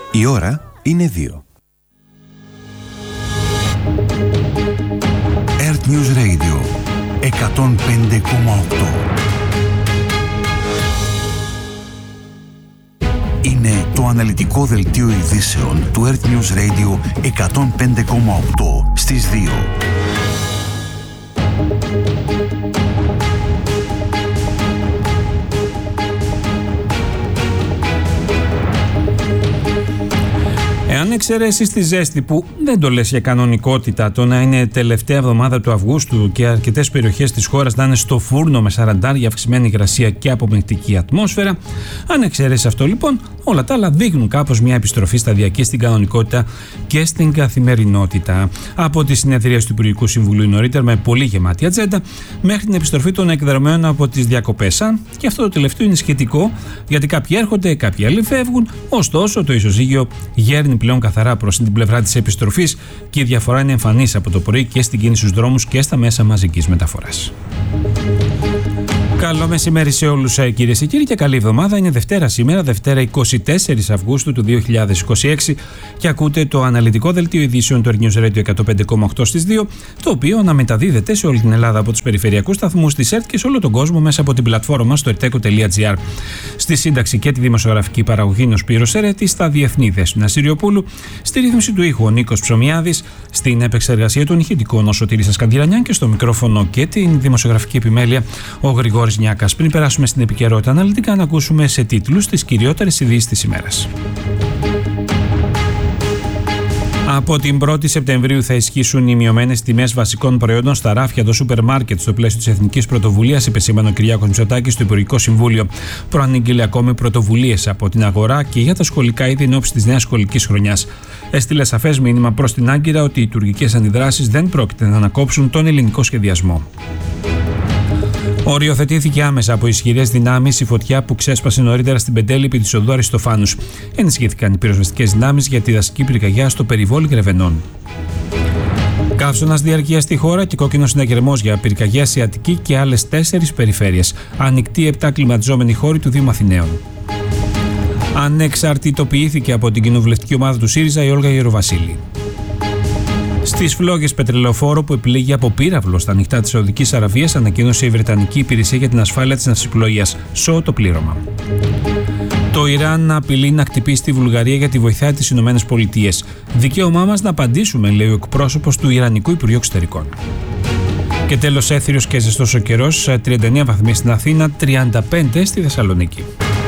Η ώρα είναι 2. Earth News Radio 105,8. Είναι το αναλυτικό δελτίο ειδήσεων του Earth News Radio 105,8 στις 2. Εάν εξαιρέσεις τη ζέστη που δεν το λες για κανονικότητα, το να είναι τελευταία εβδομάδα του Αυγούστου και αρκετές περιοχές της χώρας να είναι στο φούρνο με 40 αυξημένη υγρασία και απομεκτική ατμόσφαιρα, αν εξαιρέσεις αυτό λοιπόν, όλα τα άλλα δείχνουν κάπως μια επιστροφή σταδιακή στην κανονικότητα και στην καθημερινότητα. Από τη συνεδρία του Υπουργικού Συμβουλίου νωρίτερα με πολύ γεμάτη ατζέντα, μέχρι την επιστροφή των εκδρομέων από τις διακοπές. Και αυτό το τελευταίο είναι σχετικό, γιατί κάποιοι έρχονται, κάποιοι άλλοι φεύγουν, ωστόσο το ισοζύγιο γέρνει πλέον καθαρά προς την πλευρά της επιστροφής και η διαφορά είναι εμφανής από το πρωί και στην κίνηση στους δρόμους και στα μέσα μαζικής μεταφοράς. Καλό μεσημέρι σε όλους κυρίες και κύριοι και καλή εβδομάδα. Είναι Δευτέρα σήμερα, Δευτέρα 24 Αυγούστου του 2026 και ακούτε το αναλυτικό δελτίο ειδήσεων του Earth News Radio 105,8 στις 2, το οποίο αναμεταδίδεται σε όλη την Ελλάδα από τους περιφερειακούς σταθμούς της ΕΡΤ και σε όλο τον κόσμο μέσα από την πλατφόρμα μας στο erteco.gr. Στη σύνταξη και τη δημοσιογραφική παραγωγή είναι ο Σπύρος Ερέτης, στα διεθνή Δέσποινα Συριοπούλου, στη ρύθμιση του ήχου ο Νίκος Ψωμιάδης, στην επεξεργασία των ηχητικών ο Σωτήρης Ασκανδυρανιάν και στο μικρόφωνο και την δημοσιογραφική επιμέλεια ο Γρηγόρης Νιάκας. Πριν περάσουμε στην επικαιρότητα αναλυτικά, να ακούσουμε σε τίτλους τις κυριότερες ειδήσεις της ημέρας. Από την 1η Σεπτεμβρίου θα ισχύσουν οι μειωμένες τιμές βασικών προϊόντων στα ράφια των σούπερ μάρκετ στο πλαίσιο της Εθνικής Πρωτοβουλίας, επεσήμανε ο Κυριάκος Μητσοτάκης στο Υπουργικό Συμβούλιο. Προανήγγειλε ακόμη πρωτοβουλίες από την αγορά και για τα σχολικά είδη εν ώψη της νέας σχολικής χρονιάς. Έστειλε σαφές μήνυμα προς την Άγκυρα ότι οι τουρκικές αντιδράσεις δεν πρόκειται να ανακόψουν τον ελληνικό σχεδιασμό. Οριοθετήθηκε άμεσα από ισχυρές δυνάμεις η φωτιά που ξέσπασε νωρίτερα στην Πεντέλη επί της οδού Αριστοφάνους. Ενισχύθηκαν οι πυροσβεστικές δυνάμεις για τη δασική πυρκαγιά στο περιβόλι Γρεβενών. Καύσωνας διαρκείας στη χώρα και κόκκινος συναγερμός για πυρκαγιά σε Αττική και άλλες 4 περιφέρειες. Ανοιχτή 7 κλιματιζόμενοι χώροι του Δήμου Αθηναίων. Ανεξαρτητοποιήθηκε από την κοινοβουλευτική ομάδα του ΣΥΡΙΖΑ η Όλγα Γεροβασίλη. Στις φλόγες πετρελαιοφόρου που επιλέγει από πύραυλο στα ανοιχτά της Σαουδικής Αραβίας, ανακοίνωσε η Βρετανική Υπηρεσία για την Ασφάλεια της Ναυσιπλοείας. ΣΟ το πλήρωμα. Το Ιράν απειλεί να χτυπήσει τη Βουλγαρία γιατί βοηθάει τις Ηνωμένες Πολιτείες. Δικαίωμά μας να απαντήσουμε, λέει ο εκπρόσωπος του Ιρανικού Υπουργείου Εξωτερικών. Και τέλος, έθριος και ζεστός ο καιρός, 39 βαθμοί στην Αθήνα, 35 στη Θεσσαλονίκη.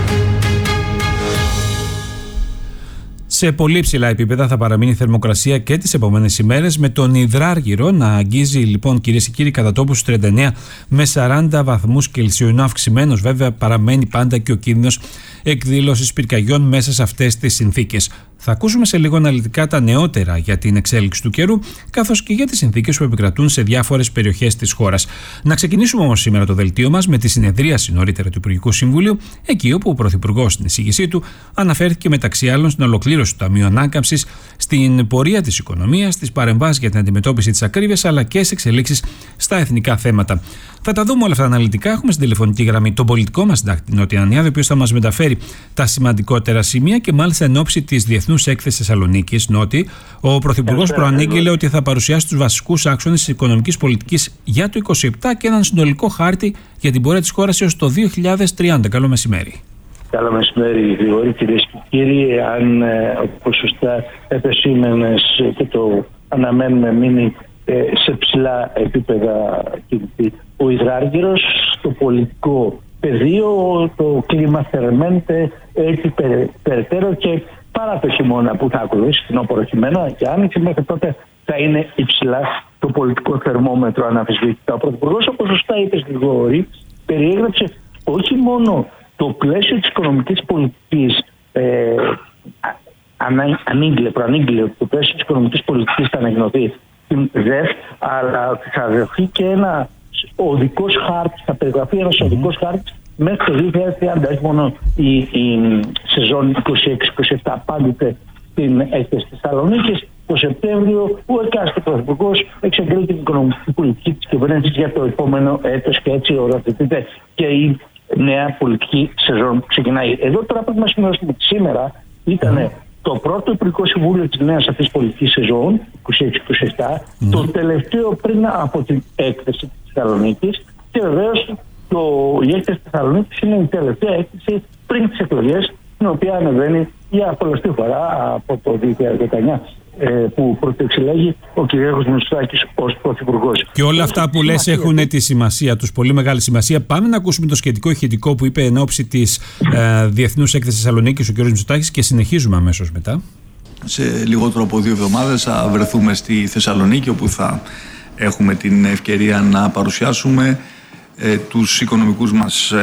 Σε πολύ ψηλά επίπεδα θα παραμείνει η θερμοκρασία και τις επόμενες ημέρες, με τον υδράργυρο να αγγίζει λοιπόν κυρίες και κύριοι κατά τόπους 39 με 40 βαθμούς Κελσίου. Ενώ αυξημένος βέβαια παραμένει πάντα και ο κίνδυνος εκδήλωσης πυρκαγιών μέσα σε αυτές τις συνθήκες. Θα ακούσουμε σε λίγο αναλυτικά τα νεότερα για την εξέλιξη του καιρού, καθώς και για τις συνθήκες που επικρατούν σε διάφορες περιοχές της χώρας. Να ξεκινήσουμε όμως σήμερα το δελτίο μας με τη συνεδρίαση νωρίτερα του Υπουργικού Συμβουλίου, εκεί όπου ο Πρωθυπουργός στην εισήγησή του αναφέρθηκε μεταξύ άλλων στην ολοκλήρωση του Ταμείου Ανάκαμψης, στην πορεία της οικονομίας, στις παρεμβάσεις για την αντιμετώπιση της ακρίβειας αλλά και σε εξελίξεις στα εθνικά θέματα. Θα τα δούμε όλα αυτά αναλυτικά. Έχουμε στην τηλεφωνική γραμμή τον πολιτικό μας συντάκτη Νότι Ανιάδη, ο οποίος θα μας μεταφέρει τα σημαντικότερα σημεία και μάλιστα εν ώψη της Διεθνούς Έκθεσης Θεσσαλονίκης. Νότι, ο Πρωθυπουργός προανήγγειλε ότι θα παρουσιάσει τους βασικούς άξονες της οικονομικής πολιτικής για το 2027 και έναν συνολικό χάρτη για την πορεία της χώρας έως το 2030. Καλό μεσημέρι. Καλό μεσημέρι, Γρηγόρη, κυρίες και κύριοι. Αν όπως σωστά επεσήμενες και το αναμένουμε μείνει σε ψηλά επίπεδα ο υδράργυρος, στο πολιτικό πεδίο το κλίμα θερμαίνεται έτσι περαιτέρω και παρά το χειμώνα που θα ακολουθήσει, φθινόπωρο χειμώνα και άνοιξη, μέχρι τότε θα είναι υψηλά το πολιτικό θερμόμετρο αναμφισβήτητα. Ο Πρωθυπουργός, όπως σωστά είπες, Γρηγόρη, περιέγραψε όχι μόνο το πλαίσιο της οικονομικής πολιτικής, προανήγγειλε ότι το πλαίσιο της οικονομικής πολιτικής θα αναγνωθεί στην ΔΕΦ, αλλά θα δεχθεί και ένα οδικός χάρτης, θα περιγραφεί ένας οδικός χάρτης μέχρι το 2030. Όχι μόνο η σεζόν 26-27 πάντοτε στην έκθεση της Θεσσαλονίκης. Το Σεπτέμβριο ο εκάστοτε πρωθυπουργός εξεγγέλει την οικονομική πολιτική της κυβέρνησης για το επόμενο έτος και έτσι ορατοποιείται και η νέα πολιτική σεζόν που ξεκινάει. Εδώ τώρα πρέπει να σημειώσουμε ότι σήμερα ήταν το πρώτο Υπουργικό Συμβούλιο της νέας αυτής πολιτικής σεζόν, 26-27, το τελευταίο πριν από την έκθεση της Θεσσαλονίκης, και βεβαίως η έκθεση της Θεσσαλονίκης είναι η τελευταία έκθεση πριν τις εκλογές, την οποία ανεβαίνει για πολλωστή φορά από το 2019 που πρωτοεξελέγει ο κ. Μητσοτάκης ως πρωθυπουργός. Και όλα αυτά που λες έχουν τη σημασία τους, πολύ μεγάλη σημασία. Πάμε να ακούσουμε το σχετικό ηχητικό που είπε εν ώψη της Διεθνούς Έκθεσης Θεσσαλονίκης ο κ. Μητσοτάκης και συνεχίζουμε αμέσως μετά. Σε λιγότερο από 2 εβδομάδες θα βρεθούμε στη Θεσσαλονίκη, όπου θα έχουμε την ευκαιρία να παρουσιάσουμε τους οικονομικούς μας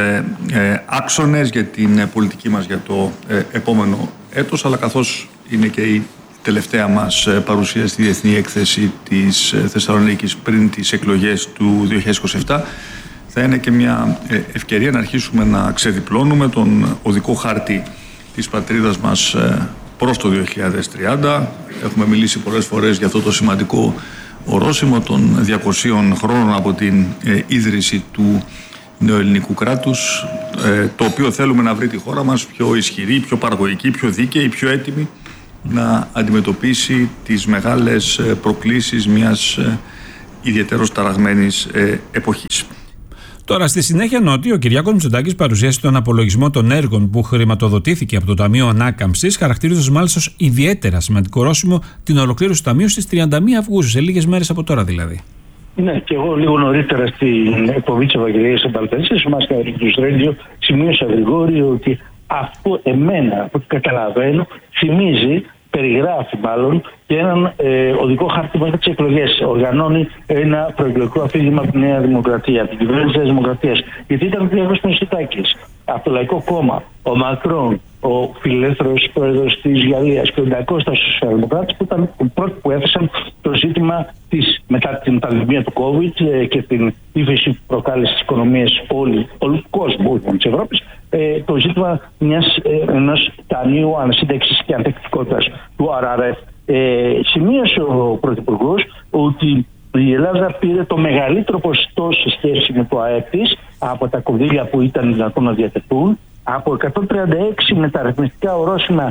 άξονες για την πολιτική μας για το επόμενο έτος, αλλά καθώς είναι και η τελευταία μας παρουσία στη Διεθνή Έκθεση της Θεσσαλονίκης πριν τις εκλογές του 2027, θα είναι και μια ευκαιρία να αρχίσουμε να ξεδιπλώνουμε τον οδικό χάρτη της πατρίδας μας προς το 2030. Έχουμε μιλήσει πολλές φορές για αυτό το σημαντικό ορόσημο των 200 χρόνων από την ίδρυση του νεοελληνικού κράτους, το οποίο θέλουμε να βρει τη χώρα μας πιο ισχυρή, πιο παραγωγική, πιο δίκαιη, πιο έτοιμη να αντιμετωπίσει τις μεγάλες προκλήσεις μιας ιδιαίτερως ταραγμένης εποχής. Τώρα, στη συνέχεια, Νότι, ο Κυριάκος Μητσοτάκης παρουσίασε τον απολογισμό των έργων που χρηματοδοτήθηκε από το Ταμείο Ανάκαμψης, χαρακτηρίζοντας μάλιστα ως ιδιαίτερα σημαντικό ορόσημο την ολοκλήρωση του Ταμείου στις 31 Αυγούστου, σε λίγες μέρες από τώρα δηλαδή. Ναι, και εγώ λίγο νωρίτερα στην εκπομπή της Ευαγγελίας Εμπαλτανίσης, μας στο News Radio, σημείωσα Γρηγόρη ότι αυτό εμένα, από ό,τι καταλαβαίνω, θυμίζει, περιγράφει μάλλον, και έναν οδικό χάρτη μέχρι τις εκλογές. Οργανώνει ένα προεκλογικό αφήγημα από τη Νέα Δημοκρατία, από την κυβέρνηση της Δημοκρατίας. Γιατί ήταν ο Κυριάκος Μητσοτάκης, από το Λαϊκό Κόμμα, ο Μακρόν, ο φιλελεύθερος πρόεδρος της Γαλλίας και ο Ντακώστας στους Σοσιαλδημοκράτες, που ήταν οι πρώτοι που έθεσαν το ζήτημα μετά την πανδημία του COVID και την ύφεση που προκάλεσε στις οικονομίες όλου του κόσμου, της Ευρώπης, το ζήτημα ενός ταμείου ανασύνταξης και ανθεκτικότητας του RRF. Σημείωσε ο Πρωθυπουργός ότι η Ελλάδα πήρε το μεγαλύτερο ποσοστό σε σχέση με το ΑΕΠ της από τα κονδύλια που ήταν δυνατόν να διατεθούν. Από 136 μεταρρυθμιστικά ορόσημα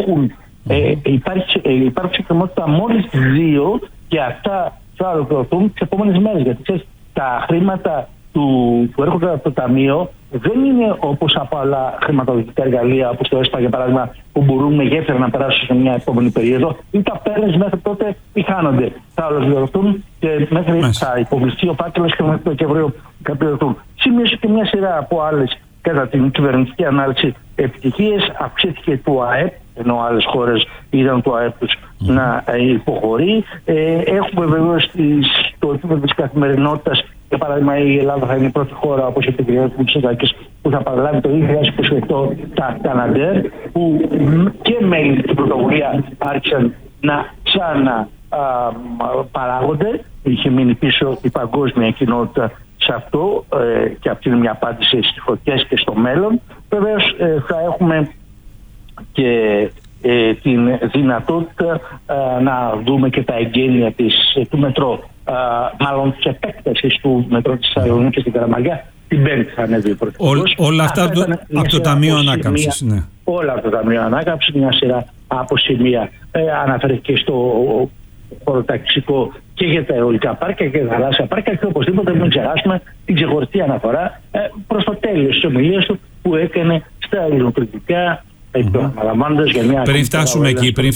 υπάρχει εκκρεμότητα μόλις 2, και αυτά θα ολοκληρωθούν τις επόμενες μέρες. Γιατί ξέρεις, τα χρήματα που έρχονται από το Ταμείο δεν είναι όπως από άλλα χρηματοδοτικά εργαλεία, όπως το ΕΣΠΑ για παράδειγμα, που μπορούν με γέφυρα να περάσουν σε μια επόμενη περίοδο, ή τα παίρνεις μέχρι τότε ή χάνονται. Θα ολοκληρωθούν και μέχρι θα υποβληθεί ο φάκελος και μέχρι το Δεκέμβριο θα πληρωθούν. Σημείωσε και μια σειρά από άλλες κατά την κυβερνητική ανάλυση επιτυχίες. Αυξήθηκε το ΑΕΠ, ενώ άλλες χώρες είδαν το ΑΕΠ τους να υποχωρεί. Έχουμε βεβαίως στο επίπεδο της καθημερινότητας, για παράδειγμα, η Ελλάδα θα είναι η πρώτη χώρα, όπως είπε ο κ. Μητσοτάκης, που θα παραλάβει το 2028 τα Καναντέρ, που και μέλη της πρωτοβουλία άρχισαν να ξαναπαράγονται. Είχε μείνει πίσω η παγκόσμια κοινότητα σε αυτό, και αυτή είναι μια απάντηση στις φωτιές και στο μέλλον. Βεβαίως θα έχουμε και την δυνατότητα να δούμε και τα εγγένεια του μετρό, μάλλον της επέκτασης του μετρό της Θεσσαλονίκης στην Καραμαλιά. Την Πέμπτη θα ανέβει ο Πρωθυπουργός. Όλα αυτά από το Ταμείο Ανάκαμψης. Ναι. Όλα από το Ταμείο Ανάκαμψης, μια σειρά από σημεία. Αναφέρθηκε και στο χωροταξικό και για τα αιωλικά πάρκια και τα θαλάσσια πάρκια, και οπωσδήποτε μην ξεχάσουμε την ξεχωριστή αναφορά προς το τέλος της ομιλίας του που έκανε στα ελληνοκριτικά. Πριν φτάσουμε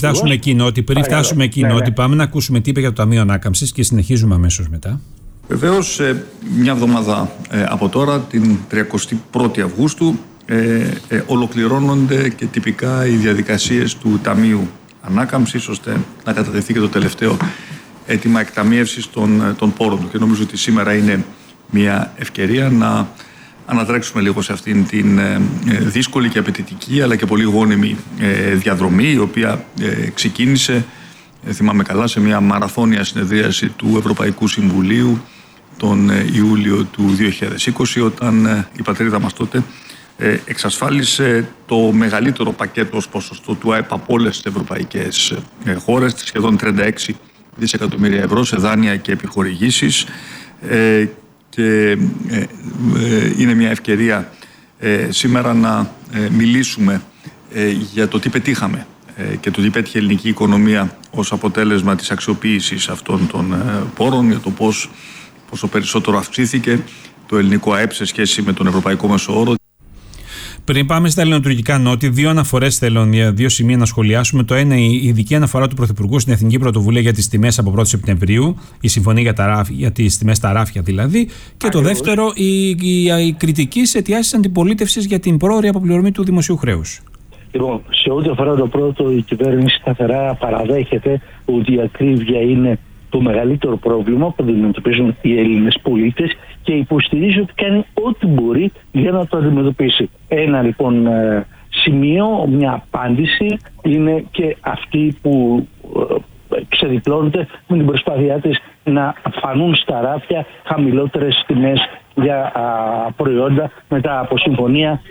εκεί, Νότι, πάμε να ακούσουμε τι είπε για το Ταμείο Ανάκαμψης και συνεχίζουμε αμέσως μετά. Βεβαίως, μια εβδομάδα από τώρα, την 31η Αυγούστου, ολοκληρώνονται και τυπικά οι διαδικασίες του Ταμείου Ανάκαμψης, ώστε να κατατεθεί και το τελευταίο αίτημα εκταμίευσης των πόρων του. Και νομίζω ότι σήμερα είναι μια ευκαιρία να ανατρέξουμε λίγο σε αυτήν την δύσκολη και απαιτητική αλλά και πολύ γόνιμη διαδρομή, η οποία ξεκίνησε, θυμάμαι καλά, σε μια μαραθώνια συνεδρίαση του Ευρωπαϊκού Συμβουλίου τον Ιούλιο του 2020, όταν η πατρίδα μας τότε εξασφάλισε το μεγαλύτερο πακέτο ως ποσοστό του ΑΕΠ από όλες τις ευρωπαϊκές χώρες, σχεδόν 36 δισεκατομμύρια ευρώ σε δάνεια και επιχορηγήσεις, και είναι μια ευκαιρία σήμερα να μιλήσουμε για το τι πετύχαμε και το τι πέτυχε η ελληνική οικονομία ως αποτέλεσμα της αξιοποίησης αυτών των πόρων, για το πόσο περισσότερο αυξήθηκε το ελληνικό ΑΕΠ σε σχέση με τον ευρωπαϊκό μέσο όρο. Πριν πάμε στα ελληνοτουρκικά νότι, δύο αναφορές θέλω, δύο σημεία να σχολιάσουμε. Το ένα, η ειδική αναφορά του Πρωθυπουργού στην Εθνική Πρωτοβουλία για τις τιμές από 1η Σεπτεμβρίου, η συμφωνία για τις τιμές στα ράφια δηλαδή. Και το δεύτερο, η κριτική σε αιτιάσεις αντιπολίτευσης για την πρόωρη αποπληρωμή του δημοσίου χρέους. Λοιπόν, σε ό,τι αφορά το πρώτο, η κυβέρνηση σταθερά παραδέχεται ότι η ακρίβεια είναι το μεγαλύτερο πρόβλημα που αντιμετωπίζουν οι Έλληνες πολίτες και υποστηρίζει ότι κάνει ό,τι μπορεί για να το αντιμετωπίσει. Ένα λοιπόν σημείο, μια απάντηση είναι και αυτή που ξεδιπλώνεται με την προσπάθειά της να φανούν στα ράφια χαμηλότερες τιμές για προϊόντα μετά από συμφωνία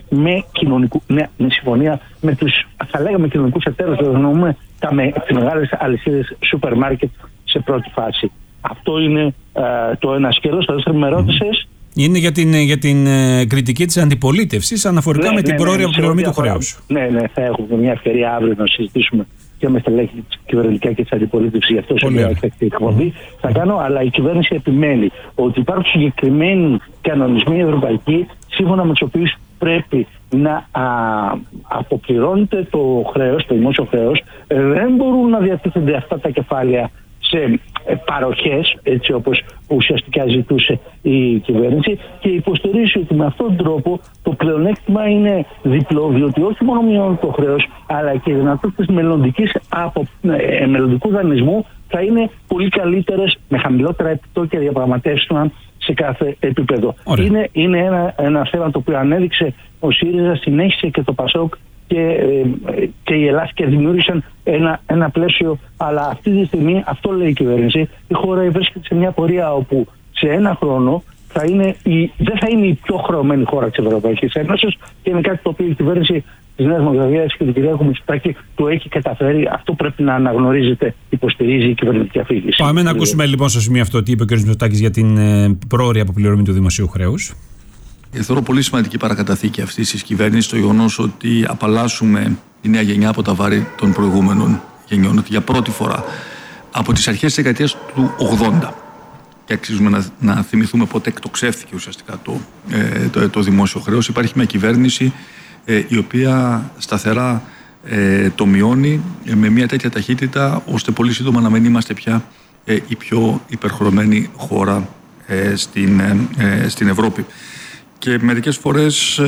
με τους, θα λέγαμε, κοινωνικούς εταίρους, εννοούμε τις μεγάλες αλυσίδες σούπερ μάρκετ σε πρώτη φάση. Αυτό είναι το ένα σκέλος. Το δεύτερο με ρώτησες. Είναι για την κριτική της αντιπολίτευσης αναφορικά με την πρόωρη αποπληρωμή του χρέους. Ναι, θα έχουμε μια ευκαιρία αύριο να συζητήσουμε και με στελέχη της κυβερνητικά και της αντιπολίτευσης, γι' αυτό σε μια εκτακτή εκπομπή θα κάνω, αλλά η κυβέρνηση επιμένει ότι υπάρχουν συγκεκριμένοι κανονισμοί ευρωπαϊκοί σύμφωνα με τους οποίους πρέπει να αποπληρώνεται το χρέος, το δημόσιο χρέος. Δεν μπορούν να διατίθενται αυτά τα κεφάλαια σε παροχές, έτσι όπως ουσιαστικά ζητούσε η κυβέρνηση, και υποστηρίζει ότι με αυτόν τον τρόπο το πλεονέκτημα είναι διπλό, διότι όχι μόνο μειώνει το χρέος, αλλά και οι δυνατότητες μελλοντικού δανεισμού θα είναι πολύ καλύτερες, με χαμηλότερα επιτόκια διαπραγματεύσεων σε κάθε επίπεδο. Είναι ένα θέμα το οποίο ανέδειξε ο ΣΥΡΙΖΑ, συνέχισε και το ΠΑΣΟΚ και η Ελλάδα και δημιούργησαν ένα πλαίσιο, αλλά αυτή τη στιγμή, αυτό λέει η κυβέρνηση, η χώρα βρίσκεται σε μια πορεία όπου σε ένα χρόνο δεν θα είναι η πιο χρεωμένη χώρα της Ευρωπαϊκής Ένωσης, και είναι κάτι το οποίο η κυβέρνηση της Νέας Δημοκρατίας και του κ. Μητσοτάκη το έχει καταφέρει. Αυτό πρέπει να αναγνωρίζεται, υποστηρίζει η κυβερνητική αφήγηση. Πάμε να ακούσουμε λοιπόν στο σημείο αυτό τι είπε ο κ. Μητσοτάκης για την πρόωρη αποπληρωμή του δημοσίου χρέους. Θεωρώ πολύ σημαντική παρακαταθήκη αυτής της κυβέρνησης το γεγονός ότι απαλλάσσουμε τη νέα γενιά από τα βάρη των προηγούμενων γενιών. Ότι για πρώτη φορά από τις αρχές της δεκαετίας του 80, και αξίζουμε να θυμηθούμε πότε εκτοξεύθηκε ουσιαστικά το δημόσιο χρέος, υπάρχει μια κυβέρνηση η οποία σταθερά το μειώνει με μια τέτοια ταχύτητα ώστε πολύ σύντομα να μην είμαστε πια η πιο υπερχρεωμένη χώρα στην Ευρώπη. Και μερικές φορές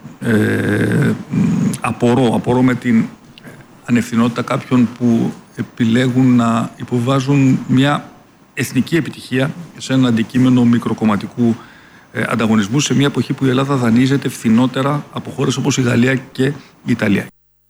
απορώ με την ανευθυνότητα κάποιων που επιλέγουν να υποβάζουν μια εθνική επιτυχία σε ένα αντικείμενο μικροκομματικού ανταγωνισμού σε μια εποχή που η Ελλάδα δανείζεται φθηνότερα από χώρες όπως η Γαλλία και η Ιταλία.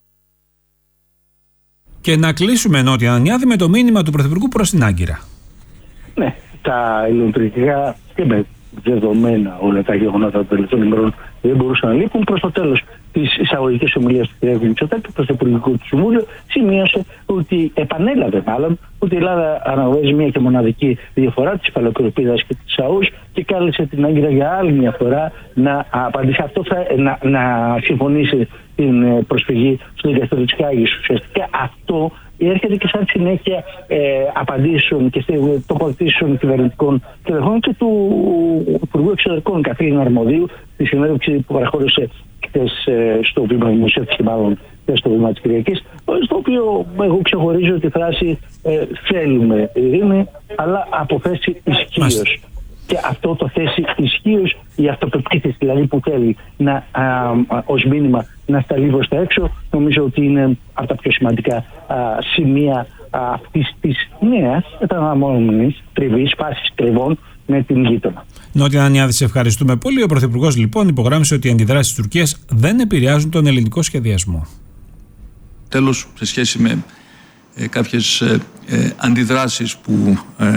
Και να κλείσουμε, Νότια Ανιάδη, με το μήνυμα του Πρωθυπουργού προς την Άγκυρα. Ναι, τα ελληνοτουρκικά και με δεδομένα όλα τα γεγονότα των τελευταίων ημερών δεν μπορούσαν να λείπουν. Προς το τέλος της εισαγωγικής ομιλίας του κ. Μητσοτάκη προς το Υπουργικό του Συμβούλιο, σημείωσε ότι, επανέλαβε μάλλον, ότι η Ελλάδα αναγνωρίζει μία και μοναδική διαφορά της υφαλοκρηπίδας και της ΑΟΥΣ και κάλεσε την Άγκυρα για άλλη μια φορά να απαντήσει. Αυτό να συμφωνήσει την προσφυγή στο δικαστήριο της Χάγης. Ουσιαστικά αυτό έρχεται και σαν συνέχεια απαντήσεων και τοποθετήσεων κυβερνητικών τελεχών και του Υπουργού Εξωτερικών Καθήλυνα Αρμοδίου στη συνέντευξη που παραχώρησε χτες στο βήμα δημοσίευση, μάλλον στο βήμα της Κυριακής, στο οποίο εγώ ξεχωρίζω τη φράση θέλουμε ειρήνη, αλλά από θέση ισχύως. Και αυτό το θέση ισχύως, η αυτοπεποίθηση δηλαδή που θέλει ως μήνυμα να σταλεί προς τα έξω, νομίζω ότι είναι από τα πιο σημαντικά σημεία αυτής της νέας επαναλαμβανόμενης τριβής, φάσης τριβών με την γείτονα. Νότια Ανιάδη, σε ευχαριστούμε πολύ. Ο Πρωθυπουργός λοιπόν υπογράμμισε ότι οι αντιδράσεις της Τουρκίας δεν επηρεάζουν τον ελληνικό σχεδιασμό. Τέλος, σε σχέση με κάποιες αντιδράσεις που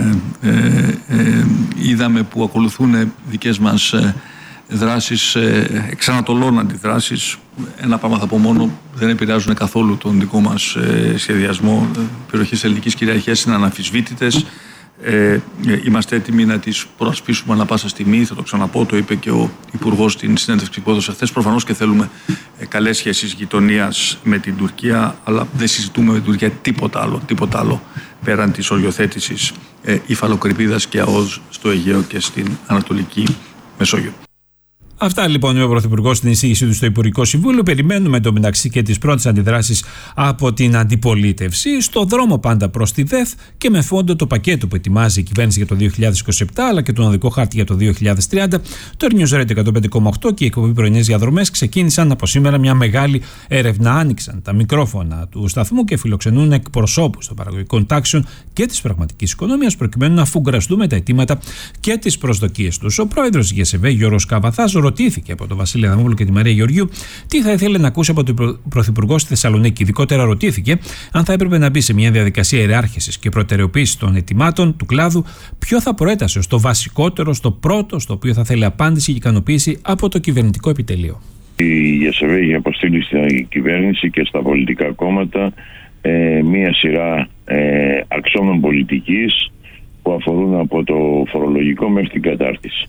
είδαμε που ακολουθούν δικές μας δράσεις, εξανατολών αντιδράσεις, ένα πράγμα θα πω μόνο, δεν επηρεάζουν καθόλου τον δικό μας σχεδιασμό. Οι περιοχές ελληνικής κυριαρχίας είναι αναμφισβήτητες. Είμαστε έτοιμοι να τις προασπίσουμε ανά πάσα στιγμή. Θα το ξαναπώ, το είπε και ο Υπουργός στην συνέντευξη που έδωσε χθες. Προφανώς και θέλουμε καλές σχέσεις γειτονίας με την Τουρκία, αλλά δεν συζητούμε με την Τουρκία τίποτα άλλο πέραν της οριοθέτησης υφαλοκρηπίδας και ΑΟΣ στο Αιγαίο και στην Ανατολική Μεσόγειο. Αυτά λοιπόν είπε ο Πρωθυπουργός στην εισήγησή του στο Υπουργικό Συμβούλιο. Περιμένουμε εντωμεταξύ και τις πρώτες αντιδράσεις από την αντιπολίτευση. Στο δρόμο πάντα προς τη ΔΕΘ και με φόντο το πακέτο που ετοιμάζει η κυβέρνηση για το 2027 αλλά και τον οδικό χάρτη για το 2030. Το News Radio 105,8 και η εκπομπή Πρωινές Διαδρομές ξεκίνησαν από σήμερα μια μεγάλη έρευνα. Άνοιξαν τα μικρόφωνα του σταθμού και φιλοξενούν εκπροσώπους των παραγωγικών τάξεων και της πραγματικής οικονομίας προκειμένου να αφουγκραστούμε τα αιτήματα και τις προσδοκίες τους. Ο πρόεδρος της ΓΕΣΕΒΕ, Γιώργος Καβαθάς, ρωτήθηκε από τον Βασίλη Αδαμόπουλο και τη Μαρία Γεωργίου τι θα ήθελε να ακούσει από τον Πρωθυπουργό στη Θεσσαλονίκη. Ειδικότερα ρωτήθηκε αν θα έπρεπε να μπει σε μια διαδικασία ιεράρχησης και προτεραιοποίησης των αιτημάτων του κλάδου, ποιο θα προέτασε ως το βασικότερο, στο πρώτο, στο οποίο θα θέλει απάντηση και ικανοποίηση από το κυβερνητικό επιτελείο. Η ΓΕΣΕΒΕ έχει αποστείλει στην κυβέρνηση και στα πολιτικά κόμματα μία σειρά αξώνων πολιτικής που αφορούν από το φορολογικό μέχρι την κατάρτιση.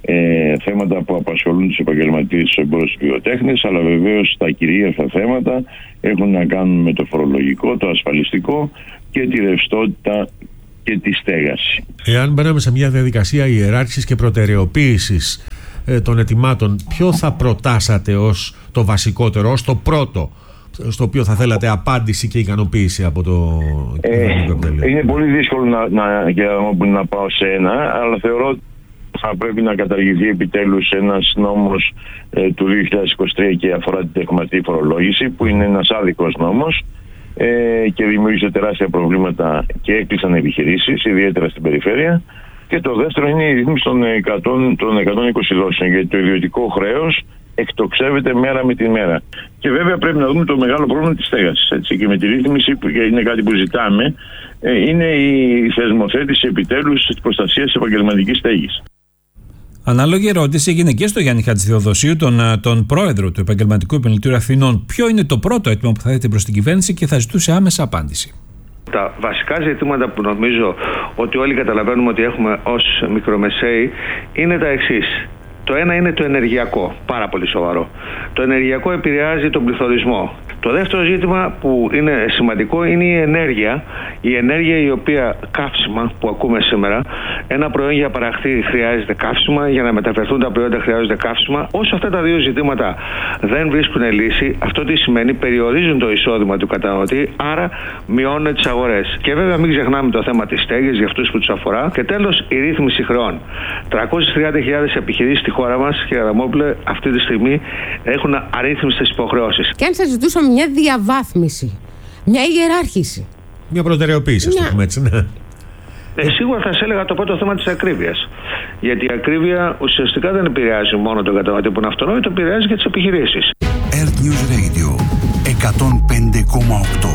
Θέματα που απασχολούν τους επαγγελματίες στους εμπόρους βιοτέχνης, αλλά βεβαίως τα κυρίαρχα θέματα έχουν να κάνουν με το φορολογικό, το ασφαλιστικό και τη ρευστότητα και τη στέγαση. Εάν μπαίναμε σε μια διαδικασία ιεράρχησης και προτεραιοποίησης των αιτημάτων, ποιο θα προτάσατε ως το βασικότερο, ως το πρώτο, στο οποίο θα θέλατε απάντηση και ικανοποίηση από το κυβερνητικό επιτελείο? Είναι πολύ δύσκολο να πάω σε ένα, αλλά θεωρώ ότι θα πρέπει να καταργηθεί επιτέλους ένας νόμος του 2023 και αφορά την τεκματική φορολόγηση, που είναι ένας άδικος νόμος και δημιούργησε τεράστια προβλήματα και έκλεισαν επιχειρήσεις, ιδιαίτερα στην περιφέρεια. Και το δεύτερο είναι η ρύθμιση των 120 δόσεων, γιατί το ιδιωτικό χρέος εκτοξεύεται μέρα με τη μέρα. Και βέβαια πρέπει να δούμε το μεγάλο πρόβλημα της στέγασης. Έτσι. Και με τη ρύθμιση, που είναι κάτι που ζητάμε, είναι η θεσμοθέτηση επιτέλους της προστασίας της επαγγελματικής στέγης. Ανάλογη ερώτηση έγινε και στο Γιάννη Χατζηθεοδοσίου, τον πρόεδρο του Επαγγελματικού Επιμελητηρίου Αθηνών. Ποιο είναι το πρώτο αίτημα που θα θέτει προς την κυβέρνηση και θα ζητούσε άμεσα απάντηση? Τα βασικά ζητήματα που νομίζω ότι όλοι καταλαβαίνουμε ότι έχουμε ως μικρομεσαίοι είναι τα εξής. Το ένα είναι το ενεργειακό, πάρα πολύ σοβαρό. Το ενεργειακό επηρεάζει τον πληθωρισμό. Το δεύτερο ζήτημα που είναι σημαντικό είναι η ενέργεια. Η ενέργεια η οποία καύσιμα που ακούμε σήμερα, ένα προϊόν για παραχθεί χρειάζεται καύσιμα, για να μεταφερθούν τα προϊόντα χρειάζονται καύσιμα. Όσο αυτά τα δύο ζητήματα δεν βρίσκουν λύση, αυτό τι σημαίνει? Περιορίζουν το εισόδημα του καταναλωτή, άρα μειώνουν τις αγορές. Και βέβαια μην ξεχνάμε το θέμα της στέγης για αυτούς που τους αφορά. Και τέλος, η ρύθμιση χρεών. 330.000 επιχειρήσεις στη χώρα μας, κύριε Αδαμόπουλε, αυτή τη στιγμή έχουν αρρύθμιστες υποχρεώσεις. Και αν σας ζητούσαμε μια διαβάθμιση, μια ιεράρχηση, μια προτεραιοποίηση, ας το πούμε έτσι, ναι. Σίγουρα θα σας έλεγα το πρώτο θέμα της ακρίβειας. Γιατί η ακρίβεια ουσιαστικά δεν επηρεάζει μόνο τον καταναλωτή που είναι αυτονόητο, επηρεάζει και τις επιχειρήσεις. Earth News Radio 105,8.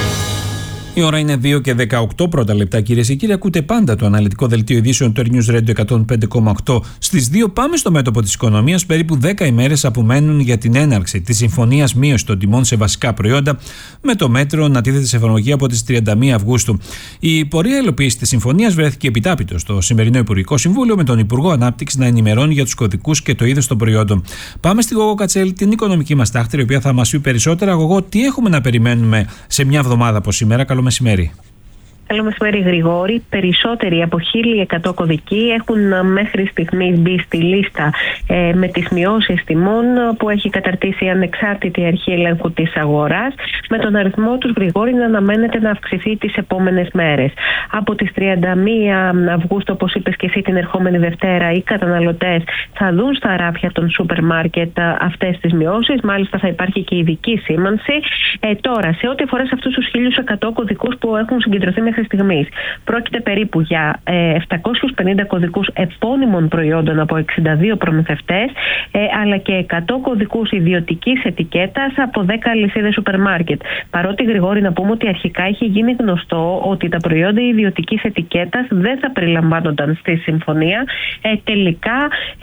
Η ώρα είναι 2 και 18 πρώτα λεπτά, κυρίες και κύριοι. Ακούτε πάντα το αναλυτικό δελτίο ειδήσεων του Earth News Radio 105,8. Στις 2 πάμε στο μέτωπο της οικονομίας. Περίπου 10 ημέρες απομένουν για την έναρξη της συμφωνίας μείωσης των τιμών σε βασικά προϊόντα, με το μέτρο να τίθεται σε εφαρμογή από τις 31 Αυγούστου. Η πορεία υλοποίησης της συμφωνίας βρέθηκε επιτάπητο στο σημερινό Υπουργικό Συμβούλιο, με τον Υπουργό Ανάπτυξης να ενημερώνει για τους κωδικούς και το είδος των προϊόντων. Πάμε στη Γογό Κατσέλη, την οικονομική μας τάχτρη, η οποία θα μας πει περισσότερα. Γογό, τι έχουμε να περιμένουμε σε μια εβδομάδα από σήμερα? Καλό μεσημέρι. Καλό μεσημέρι, Γρηγόρη. Περισσότεροι από 1.100 κωδικοί έχουν μέχρι στιγμής μπει στη λίστα με τις μειώσεις τιμών που έχει καταρτήσει η ανεξάρτητη αρχή ελέγχου της αγοράς, με τον αριθμό τους, Γρηγόρη, να αναμένεται να αυξηθεί τις επόμενες μέρες. Από τις 31 Αυγούστου, όπως είπες και εσύ, την ερχόμενη Δευτέρα, οι καταναλωτές θα δουν στα ράφια των σούπερ μάρκετ αυτές τις μειώσεις. Μάλιστα θα υπάρχει και ειδική σήμανση. Τώρα, σε ό,τι αφορά σε αυτούς τους 1.100 κωδικούς που έχουν συγκεντρωθεί μέχρι στιγμής, πρόκειται περίπου για 750 κωδικούς επώνυμων προϊόντων από 62 προμηθευτές, αλλά και 100 κωδικούς ιδιωτικής ετικέτας από 10 αλυσίδες σούπερ μάρκετ. Παρότι, Γρηγόρη, να πούμε ότι αρχικά είχε γίνει γνωστό ότι τα προϊόντα ιδιωτικής ετικέτας δεν θα περιλαμβάνονταν στη συμφωνία, τελικά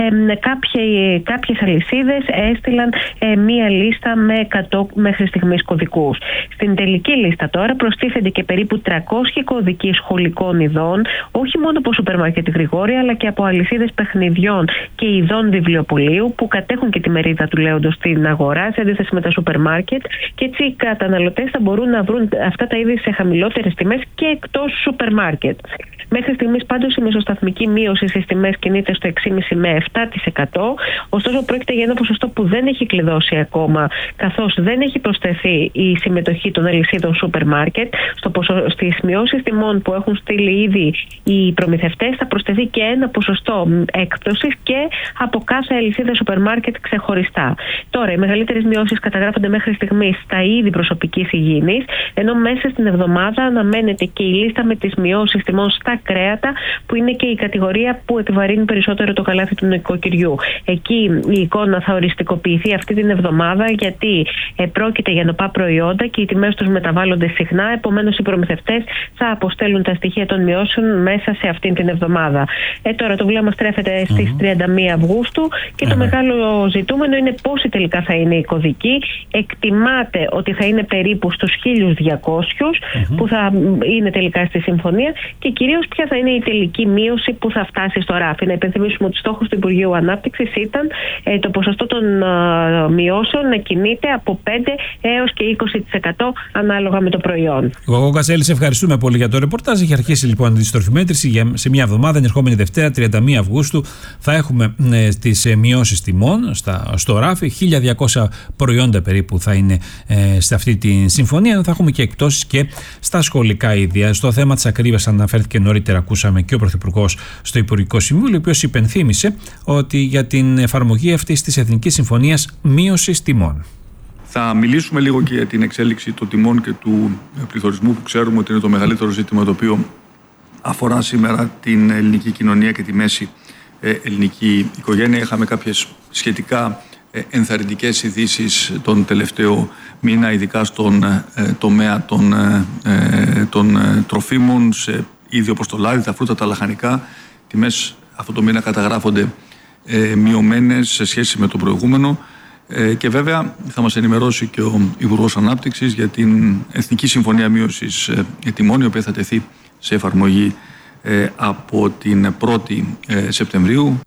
κάποιες αλυσίδες έστειλαν μία λίστα με 100 μέχρι στιγμής κωδικούς. Στην τελική λίστα τώρα προστίθενται και περίπου 300 οδική σχολικών ειδών, όχι μόνο από σούπερ μάρκετ Γρηγόρη, αλλά και από αλυσίδες παιχνιδιών και ειδών βιβλιοπωλείου που κατέχουν και τη μερίδα του λέοντος στην αγορά, σε αντίθεση με τα σούπερ μάρκετ. Και έτσι οι καταναλωτές θα μπορούν να βρουν αυτά τα είδη σε χαμηλότερες τιμές και εκτός σούπερ μάρκετ. Μέχρι στιγμής πάντως η μεσοσταθμική μείωση στις τιμές κινείται στο 6,5 με 7%. Ωστόσο πρόκειται για ένα ποσοστό που δεν έχει κλειδώσει ακόμα, καθώς δεν έχει προσθεθεί η συμμετοχή των αλυσίδων σούπερ μάρκετ. Στις μειώσεις τιμών που έχουν στείλει ήδη οι προμηθευτές θα προσθεθεί και ένα ποσοστό έκπτωσης και από κάθε αλυσίδα σούπερ μάρκετ ξεχωριστά. Τώρα, οι μεγαλύτερες μειώσεις καταγράφονται μέχρι στιγμής στα είδη προσωπικής υγιεινής, ενώ μέσα στην εβδομάδα αναμένεται και η λίστα με τις μειώσεις τιμών στα κρέατα, που είναι και η κατηγορία που επιβαρύνει περισσότερο το καλάθι του νοικοκυριού. Εκεί η εικόνα θα οριστικοποιηθεί αυτή την εβδομάδα, γιατί πρόκειται για νοπά προϊόντα και οι τιμές τους μεταβάλλονται συχνά. Επομένως, οι προμηθευτές θα αποστέλουν τα στοιχεία των μειώσεων μέσα σε αυτή την εβδομάδα. Τώρα το βλέμμα στρέφεται στις 31 Αυγούστου και το μεγάλο ζητούμενο είναι πόσοι τελικά θα είναι οι κωδικοί. Εκτιμάται ότι θα είναι περίπου στους 1.200 που θα είναι τελικά στη συμφωνία, και κυρίως ποια θα είναι η τελική μείωση που θα φτάσει στο ράφι. Να υπενθυμίσουμε ότι στόχος του Υπουργείου Ανάπτυξης ήταν το ποσοστό των μειώσεων να κινείται από 5 έως και 20% ανάλογα με το προϊόν. Γογό Κασέλη, σε ευχαριστούμε πολύ για το ρεπορτάζ. Έχει αρχίσει λοιπόν η αντιστροφή μέτρηση σε μια εβδομάδα. Την ερχόμενη Δευτέρα, 31 Αυγούστου, θα έχουμε τις μειώσεις τιμών στο ράφι. 1.200 προϊόντα περίπου θα είναι σε αυτή τη συμφωνία. Θα έχουμε και εκπτώσεις και στα σχολικά είδη. Στο θέμα της ακρίβειας αναφέρθηκε νωρίτερα, ακούσαμε και ο Πρωθυπουργός στο Υπουργικό Συμβούλιο, ο οποίος υπενθύμησε ότι για την εφαρμογή αυτής της Εθνικής Συμφωνίας μείωσης τιμών. Θα μιλήσουμε λίγο και για την εξέλιξη των τιμών και του πληθωρισμού, που ξέρουμε ότι είναι το μεγαλύτερο ζήτημα το οποίο αφορά σήμερα την ελληνική κοινωνία και τη μέση ελληνική οικογένεια. Είχαμε κάποιες σχετικά ενθαρρυντικές ειδήσεις τον τελευταίο μήνα, ειδικά στον τομέα των τροφίμων, σε είδη όπως το λάδι, τα φρούτα, τα λαχανικά. Τιμές αυτό το μήνα καταγράφονται μειωμένες σε σχέση με το προηγούμενο. Και βέβαια θα μας ενημερώσει και ο Υπουργός Ανάπτυξης για την Εθνική Συμφωνία Μείωσης Τιμών, η οποία θα τεθεί σε εφαρμογή από την 1η Σεπτεμβρίου.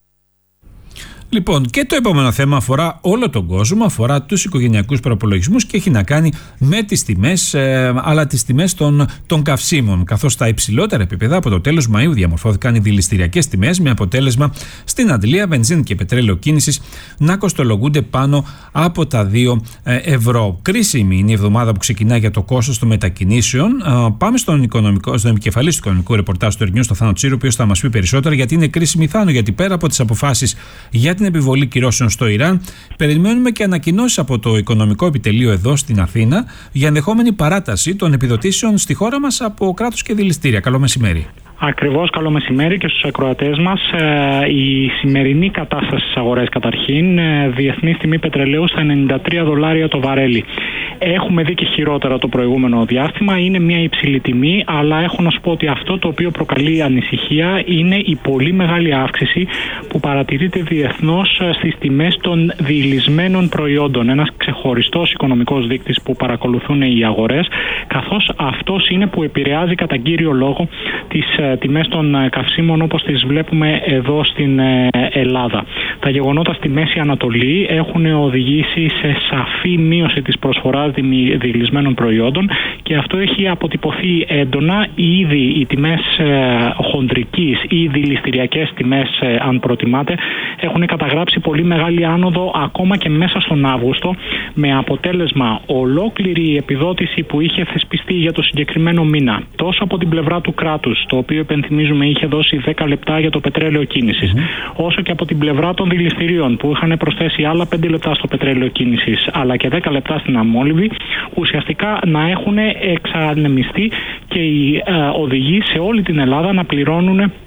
Λοιπόν, και το επόμενο θέμα αφορά όλο τον κόσμο, αφορά τους οικογενειακούς προϋπολογισμούς και έχει να κάνει με τις τιμές, αλλά τις τιμές των καυσίμων. Καθώς στα υψηλότερα επίπεδα από το τέλος Μαΐου διαμορφώθηκαν οι δηληστηριακές τιμές, με αποτέλεσμα στην Αντλία μπενζίνη και πετρέλαιο κίνησης να κοστολογούνται πάνω από τα 2 ευρώ. Κρίσιμη είναι η εβδομάδα που ξεκινά για το κόστος των μετακινήσεων. Πάμε στον επικεφαλής του οικονομικού ρεπορτάζ του Ερνιού, στο Θάνο Τσίρο, ο οποίος θα μας πει περισσότερα, γιατί είναι κρίσιμη, Θάνο, γιατί πέρα από τις αποφάσεις για την επιβολή κυρώσεων στο Ιράν, περιμένουμε και ανακοινώσεις από το Οικονομικό Επιτελείο εδώ στην Αθήνα για ενδεχόμενη παράταση των επιδοτήσεων στη χώρα μας από κράτος και δηληστήρια. Καλό μεσημέρι. Ακριβώς, καλό μεσημέρι και στους ακροατές μας. Η σημερινή κατάσταση στις αγορές, καταρχήν, διεθνής τιμή πετρελαίου στα $93 το βαρέλι. Έχουμε δει και χειρότερα το προηγούμενο διάστημα. Είναι μια υψηλή τιμή, αλλά έχω να σου πω ότι αυτό το οποίο προκαλεί ανησυχία είναι η πολύ μεγάλη αύξηση που παρατηρείται διεθνώς στις τιμές των διηλυσμένων προϊόντων. Ένας ξεχωριστός οικονομικός δείκτης που παρακολουθούν οι αγορές, καθώς αυτός είναι που επηρεάζει κατά κύριο λόγο τις τιμές των καυσίμων όπως τις βλέπουμε εδώ στην Ελλάδα. Τα γεγονότα στη Μέση Ανατολή έχουν οδηγήσει σε σαφή μείωση της προσφοράς διηλυσμένων προϊόντων και αυτό έχει αποτυπωθεί έντονα. Ήδη οι τιμές χοντρικής ή δηληστηριακές τιμές, αν προτιμάτε, έχουν καταγράψει πολύ μεγάλη άνοδο ακόμα και μέσα στον Αύγουστο, με αποτέλεσμα ολόκληρη η επιδότηση που είχε θεσπιστεί για το συγκεκριμένο μήνα, τόσο από την πλευρά του κράτους, το οποίο υπενθυμίζουμε είχε δώσει 10 λεπτά για το πετρέλαιο κίνησης, όσο και από την πλευρά των δηληστηρίων που είχαν προσθέσει άλλα 5 λεπτά στο πετρέλαιο κίνησης αλλά και 10 λεπτά στην αμόλυβη, ουσιαστικά να έχουν εξανεμιστεί και οι οδηγοί σε όλη την Ελλάδα να πληρώνουν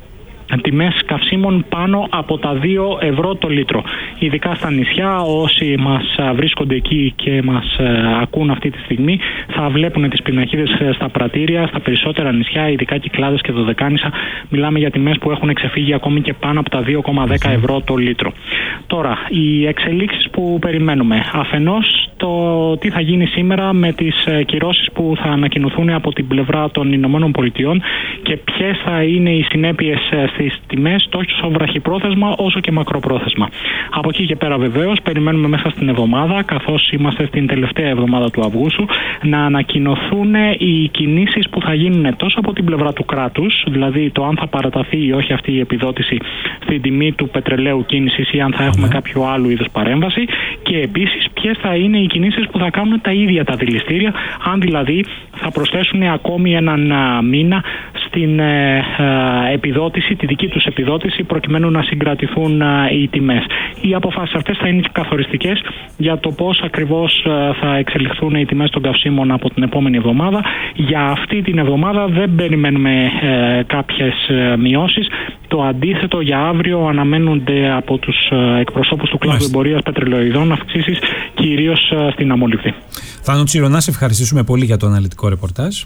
τιμές καυσίμων πάνω από τα 2 ευρώ το λίτρο. Ειδικά στα νησιά, όσοι μας βρίσκονται εκεί και μας ακούν αυτή τη στιγμή, θα βλέπουν τις πινακίδες στα πρατήρια, στα περισσότερα νησιά, ειδικά Κυκλάδες και Δωδεκάνησα. Μιλάμε για τιμές που έχουν ξεφύγει ακόμη και πάνω από τα 2,10 ευρώ το λίτρο. Τώρα, οι εξελίξεις που περιμένουμε. Αφενός, το τι θα γίνει σήμερα με τις κυρώσεις που θα ανακοινωθούν από την πλευρά των Ηνωμένων Πολιτειών και ποιες θα είναι οι συνέπειες στις τιμές τόσο βραχυπρόθεσμα όσο και μακροπρόθεσμα. Από εκεί και πέρα βεβαίως περιμένουμε μέσα στην εβδομάδα, καθώς είμαστε στην τελευταία εβδομάδα του Αυγούστου, να ανακοινωθούν οι κινήσεις που θα γίνουν τόσο από την πλευρά του κράτους, δηλαδή το αν θα παραταθεί ή όχι αυτή η επιδότηση στην τιμή του πετρελαίου κίνησης ή αν θα έχουμε κάποιο άλλο είδος παρέμβαση, και επίσης ποιες θα είναι οι κινήσεις που θα κάνουν τα ίδια τα δηληστήρια, αν δηλαδή θα προσθέσουν ακόμη έναν μήνα στην επιδότηση, τη δική τους επιδότηση, προκειμένου να συγκρατηθούν οι τιμές. Οι αποφάσεις αυτές θα είναι καθοριστικές για το πώς ακριβώς θα εξελιχθούν οι τιμές των καυσίμων από την επόμενη εβδομάδα. Για αυτή την εβδομάδα δεν περιμένουμε κάποιες μειώσεις. Το αντίθετο, για αύριο αναμένονται από τους εκπροσώπους του κλάδου εμπορίας πετρελαιοειδών αυξήσεις, κυρίως στην αμμολυβδή. Θάνο Τσίρο, να σε ευχαριστήσουμε πολύ για το αναλυτικό ρεπορτάζ.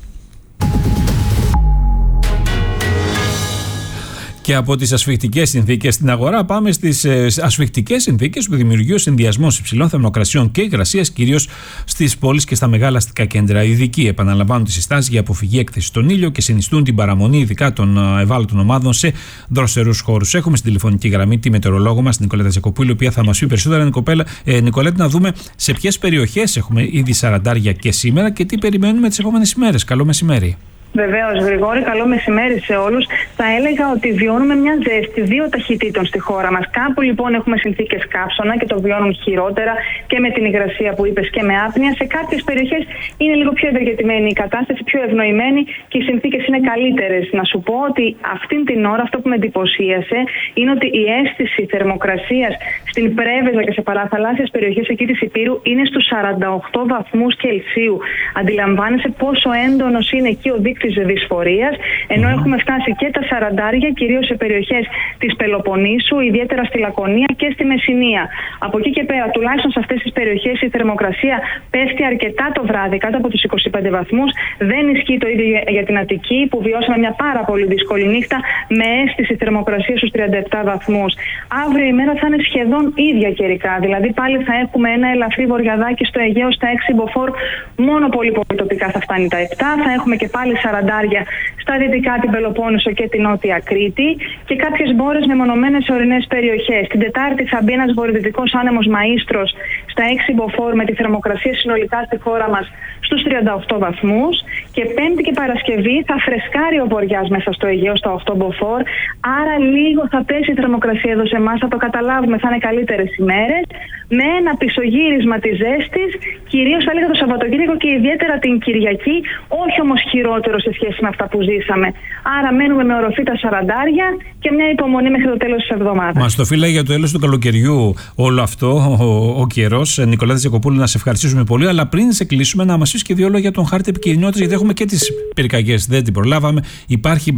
Και από τις ασφικτικές συνθήκες στην αγορά πάμε στις ασφικτικές συνθήκες που δημιουργεί ο συνδυασμός υψηλών θερμοκρασιών και υγρασίας, κυρίως στις πόλεις και στα μεγάλα αστικά κέντρα. Οι ειδικοί επαναλαμβάνουν τις συστάσεις για αποφυγή έκθεση στον ήλιο και συνιστούν την παραμονή ειδικά των ευάλωτων ομάδων σε δροσερούς χώρους. Έχουμε στην τηλεφωνική γραμμή τη μετεωρολόγο μας, την Νικολέτα Τζακοπούλη, η οποία θα μας πει περισσότερα. Νικολέτα, να δούμε σε ποιες περιοχές έχουμε ήδη 40 και σήμερα και τι περιμένουμε τις επόμενες ημέρες. Καλό μεσημέρι. Βεβαίως, Γρηγόρη, καλό μεσημέρι σε όλους. Θα έλεγα ότι βιώνουμε μια ζέστη 2 ταχυτήτων στη χώρα μας. Κάπου λοιπόν έχουμε συνθήκες καύσωνα και το βιώνουν χειρότερα και με την υγρασία που είπες και με άπνοια. Σε κάποιες περιοχές είναι λίγο πιο ευεργετημένη η κατάσταση, πιο ευνοημένη και οι συνθήκες είναι καλύτερες. Να σου πω ότι αυτήν την ώρα αυτό που με εντυπωσίασε είναι ότι η αίσθηση θερμοκρασίας στην Πρέβεζα και σε παραθαλάσσιες περιοχές εκεί της Ηπείρου είναι στους 48 βαθμούς Κελσίου. Αντιλαμβάνεσαι πόσο έντονος είναι εκεί ο της δυσφορίας, ενώ έχουμε φτάσει και τα 40, κυρίως σε περιοχές της Πελοποννήσου, ιδιαίτερα στη Λακωνία και στη Μεσσηνία. Από εκεί και πέρα, τουλάχιστον σε αυτές τις περιοχές, η θερμοκρασία πέφτει αρκετά το βράδυ, κάτω από τους 25 βαθμούς. Δεν ισχύει το ίδιο για την Αττική, που βιώσαμε μια πάρα πολύ δύσκολη νύχτα με αίσθηση θερμοκρασία στους 37 βαθμούς. Αύριο η μέρα θα είναι σχεδόν ίδια καιρικά, δηλαδή πάλι θα έχουμε ένα ελαφρύ βορειαδάκι στο Αιγαίο, στα 6 μποφόρ, μόνο πολύ τοπικά θα φτάνει τα 7, θα έχουμε και πάλι 40 στα δυτικά, την Πελοπόννησο και την Νότια Κρήτη και κάποιες μπόρες μεμονωμένες σε ορεινές περιοχές. Την Τετάρτη θα μπει ένας βορειοδυτικός άνεμος Μαΐστρος στα 6 μποφόρ με τη θερμοκρασία συνολικά στη χώρα μας στους 38 βαθμούς και Πέμπτη και Παρασκευή θα φρεσκάρει ο βοριάς μέσα στο Αιγαίο στα 8 μποφόρ, άρα λίγο θα πέσει η θερμοκρασία εδώ σε εμάς, θα το καταλάβουμε, θα είναι καλύτερες ημέρες με ένα πισωγύρισμα της ζέστης, κυρίως θα λέγα το Σαββατοκύριακο και ιδιαίτερα την Κυριακή, όχι όμως χειρότερο σε σχέση με αυτά που ζήσαμε. Άρα μένουμε με οροφή τα 40 και μια υπομονή μέχρι το τέλος της εβδομάδας. Μας το φύλαγε για το τέλος του καλοκαιριού όλο αυτό, ο καιρός. Νικολέτα Τζακοπούλου, να σε ευχαριστήσουμε πολύ, αλλά πριν σε κλείσουμε να μας πεις και 2 λόγια για τον χάρτη επικοινωνίας, γιατί έχουμε και τις πυρκαγιές, δεν την προλάβαμε. Υπάρχει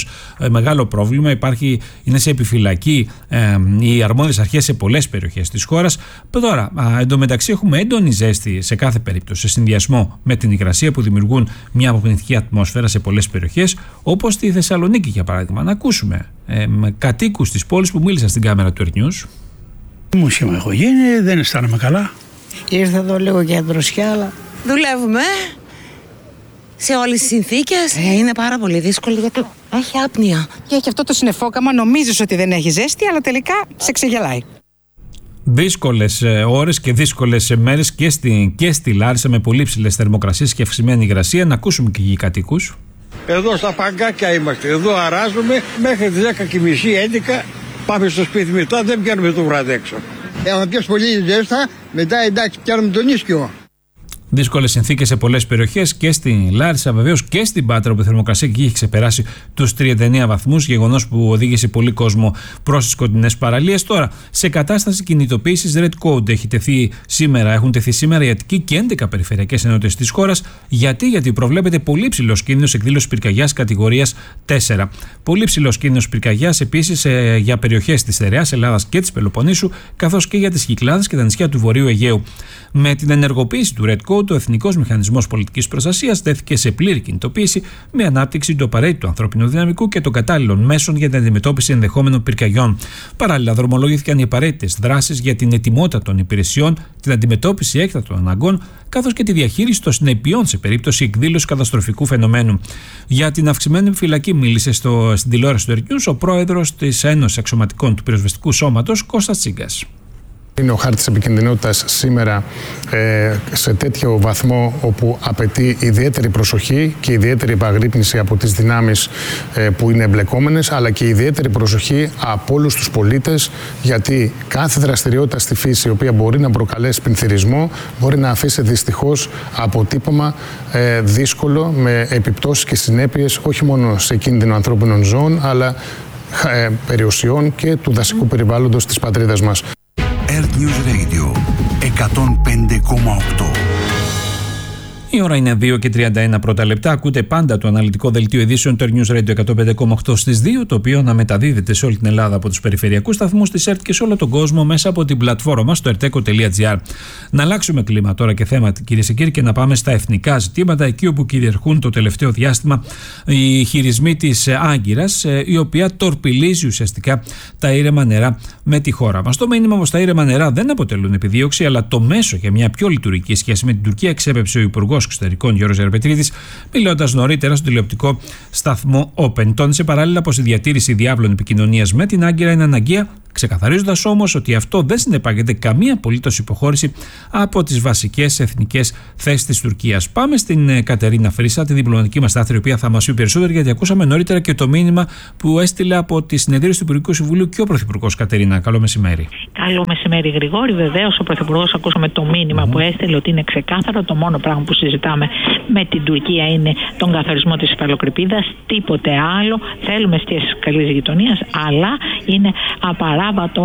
μεγάλο πρόβλημα, είναι σε επιφυλακή οι αρμόδιες αρχές σε πολλές περιοχές της χώρας. Τώρα, εντωμεταξύ έχουμε έντονη ζέστη σε κάθε περίπτωση, σε συνδυασμό με την υγρασία που δημιουργούν μια αποπνητική ατμόσφαιρα σε πολλές περιοχές, όπως στη Θεσσαλονίκη για παράδειγμα. Να ακούσουμε κατοίκους της πόλης που μίλησαν στην κάμερα του Earth News. Μουσιμα έχω γίνει, δεν αισθάνομαι καλά. Ήρθα εδώ λίγο για δροσιά, αλλά δουλεύουμε σε όλες τις συνθήκες. Είναι πάρα πολύ δύσκολο γιατί έχει άπνοια. Και έχει αυτό το συννεφόκαμα, νομίζεις ότι δεν έχει ζέστη, αλλά τελικά σε ξεγελάει. Δύσκολες ώρες και δύσκολες μέρες και στη Λάρισα με πολύ ψηλές θερμοκρασίες και αυξημένη υγρασία. Να ακούσουμε και οι κατοίκους. Εδώ στα παγκάκια είμαστε. Εδώ αράζουμε μέχρι τις 10:30-11. Πάμε στο σπίτι μετά, δεν πιάνουμε το βράδυ έξω. Έχουμε πιάσει πολύ ζέστα, μετά εντάξει πιάνουμε τον ίσκιο. Δύσκολες συνθήκες σε πολλές περιοχές και στην Λάρισα, βεβαίως και στην Πάτρα, όπου η θερμοκρασία εκεί έχει ξεπεράσει τους 39 βαθμούς, γεγονός που οδήγησε πολύ κόσμο προς τις κοντινές παραλίες. Τώρα, σε κατάσταση κινητοποίησης Red Code έχουν τεθεί σήμερα οι Αττική και 11 περιφερειακές ενότητες της χώρας. Γιατί προβλέπεται πολύ ψηλός κίνδυνος εκδήλωσης πυρκαγιάς κατηγορίας 4. Πολύ ψηλός κίνδυνος πυρκαγιάς επίσης για περιοχές της Στερεάς Ελλάδας και της Πελοποννήσου, καθώς και για τις Κυκλάδες και τα νησιά του Βορείου Αιγαίου. Με την ενεργοποίηση του Red Code, ο Εθνικός Μηχανισμός Πολιτικής Προστασίας τέθηκε σε πλήρη κινητοποίηση με ανάπτυξη του απαραίτητου ανθρώπινου δυναμικού και των κατάλληλων μέσων για την αντιμετώπιση ενδεχόμενων πυρκαγιών. Παράλληλα, δρομολογήθηκαν οι απαραίτητες δράσεις για την ετοιμότητα των υπηρεσιών, την αντιμετώπιση έκτακτων αναγκών, καθώς και τη διαχείριση των συνεπειών σε περίπτωση εκδήλωσης καταστροφικού φαινομένου. Για την αυξημένη επιφυλακή μίλησε στην τηλεόραση του Earth News ο πρόεδρος της Ένωσης Αξιωματικών του Πυροσβεστικού Σώματος, Κώστας Τσίγκας. Είναι ο χάρτης επικινδυνότητας σήμερα σε τέτοιο βαθμό όπου απαιτεί ιδιαίτερη προσοχή και ιδιαίτερη επαγρύπνηση από τις δυνάμεις που είναι εμπλεκόμενες, αλλά και ιδιαίτερη προσοχή από όλους τους πολίτες, γιατί κάθε δραστηριότητα στη φύση η οποία μπορεί να προκαλέσει πλημμυρισμό μπορεί να αφήσει δυστυχώς αποτύπωμα δύσκολο με επιπτώσεις και συνέπειες όχι μόνο σε κίνδυνο ανθρώπινων ζώων, αλλά περιουσιών και του δασικού περιβάλλοντος της πατρίδας μας. Earth News Radio 105,8. Η ώρα είναι 2 και 31 πρώτα λεπτά. Ακούτε πάντα το αναλυτικό δελτίο ειδήσεων του News Radio 105,8 στις 2, το οποίο αναμεταδίδεται σε όλη την Ελλάδα από τους περιφερειακούς σταθμούς της ΕΡΤ και σε όλο τον κόσμο μέσα από την πλατφόρμα μας στο erteco.gr. Να αλλάξουμε κλίμα τώρα και θέμα, κυρίες και κύριοι, και να πάμε στα εθνικά ζητήματα, εκεί όπου κυριαρχούν το τελευταίο διάστημα οι χειρισμοί της Άγκυρας, η οποία τορπιλίζει ουσιαστικά τα ήρεμα νερά με τη χώρα μας. Το μήνυμα όμως, τα ήρεμα νερά δεν αποτελούν επιδίωξη, αλλά το μέσο για μια πιο λειτουργική σχέση με την Τουρκία, εξέπεψε ο Υπουργός Εξωτερικών Γιώργος Γεραπετρίτης, μιλώντας νωρίτερα στο τηλεοπτικό σταθμό Open. Τόνισε παράλληλα πως η διατήρηση διάβλων επικοινωνίας με την Άγκυρα είναι αναγκαία, ξεκαθαρίζοντας όμως ότι αυτό δεν συνεπάγεται καμία απολύτως υποχώρηση από τις βασικές εθνικές θέσεις της Τουρκίας. Πάμε στην Κατερίνα Φρύσα, τη διπλωματική μας στάθερη, η οποία θα μας πει περισσότερο, γιατί ακούσαμε νωρίτερα και το μήνυμα που έστειλε από τη συνεδρίαση του Υπουργικού Συμβουλίου και ο Πρωθυπουργός. Κατερίνα, καλό μεσημέρι. Καλό μεσημέρι, Γρηγόρη. Βεβαίως, ο Πρωθυπουργός, ακούσαμε το μήνυμα που έστειλε, ότι είναι ξεκάθαρο. Το μόνο πράγμα που συζητάμε με την Τουρκία είναι τον καθορισμό της υφαλοκρηπίδας. Τίποτε άλλο. Θέλουμε σχέσεις καλής γειτονίας, αλλά είναι απαράβατο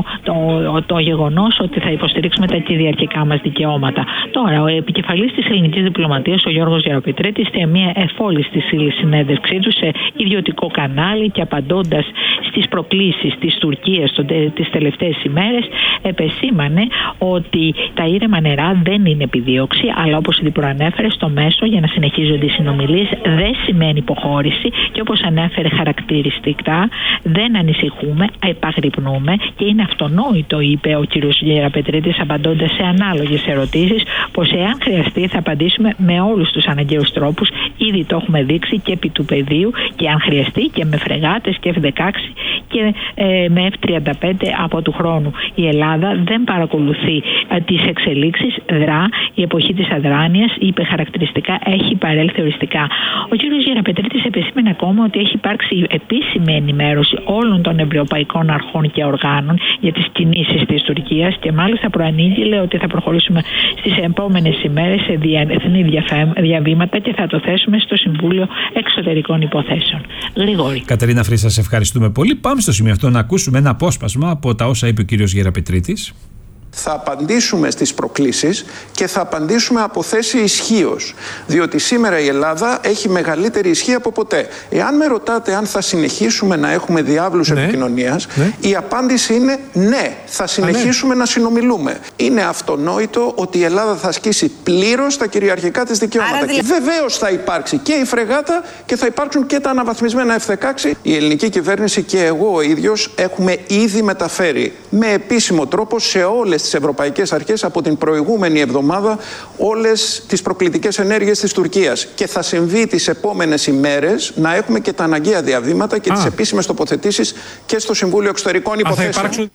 το γεγονός ότι θα υποστηρίξουμε τα κυριαρχικά μας δικαιώματα. Τώρα, ο επικεφαλής της ελληνικής διπλωματίας, ο Γιώργος Γεραπετρίτης, σε μια εφόλιστη συνέντευξή του σε ιδιωτικό κανάλι και απαντώντας στις προκλήσεις της Τουρκίας τις τελευταίες ημέρες, επεσήμανε ότι τα ήρεμα νερά δεν είναι επιδίωξη, αλλά όπως ήδη προανέφερε, στο μέσο για να συνεχίζονται οι συνομιλίες δεν σημαίνει υποχώρηση, και όπως ανέφερε χαρακτηριστικά, δεν ανησυχούμε, επαγρυπνούμε, και είναι αυτονόητο, είπε ο κ. Γεραπετρίτης απαντώντας σε ανάλογες ερωτήσεις, πως εάν χρειαστεί θα απαντήσουμε με όλους τους αναγκαίους τρόπους. Ήδη το έχουμε δείξει και επί του πεδίου, και αν χρειαστεί και με φρεγάτες και F-16 και με F-35 από του χρόνου. Η Ελλάδα δεν παρακολουθεί τις εξελίξεις, δρά. Η εποχή της αδράνειας, είπε χαρακτηριστικά, έχει παρέλθει οριστικά. Ο κ. Γεραπετρίτης επεσήμενε ακόμα ότι έχει υπάρξει επίσημη ενημέρωση όλων των ευρωπαϊκών αρχών και οργάνων για τις κινήσεις της Τουρκίας, και μάλιστα προανήγγειλε ότι θα προχωρήσουμε στις επόμενες ημέρες σε διεθνή διαβήματα και θα το θέσουμε στο Συμβούλιο Εξωτερικών Υποθέσεων. Γρηγόρη. Κατερίνα Φρύσα, σε ευχαριστούμε πολύ. Πάμε στο σημείο αυτό να ακούσουμε ένα απόσπασμα από τα όσα είπε ο κύριος Γεραπετρίτης. Θα απαντήσουμε στις προκλήσεις και θα απαντήσουμε από θέση ισχύως. Διότι σήμερα η Ελλάδα έχει μεγαλύτερη ισχύ από ποτέ. Εάν με ρωτάτε αν θα συνεχίσουμε να έχουμε διάβλους επικοινωνίας, η απάντηση είναι ναι, θα συνεχίσουμε να συνομιλούμε. Είναι αυτονόητο ότι η Ελλάδα θα ασκήσει πλήρως τα κυριαρχικά της δικαιώματα. Βεβαίως θα υπάρξει και η φρεγάτα και θα υπάρξουν και τα αναβαθμισμένα F-16. Η ελληνική κυβέρνηση και εγώ ο ίδιος έχουμε ήδη μεταφέρει με επίσημο τρόπο σε όλες τις ευρωπαϊκές αρχές από την προηγούμενη εβδομάδα όλες τις προκλητικές ενέργειες της Τουρκίας. Και θα συμβεί τις επόμενες ημέρες να έχουμε και τα αναγκαία διαβήματα και τις επίσημες τοποθετήσεις και στο Συμβούλιο Εξωτερικών Υποθέσεων.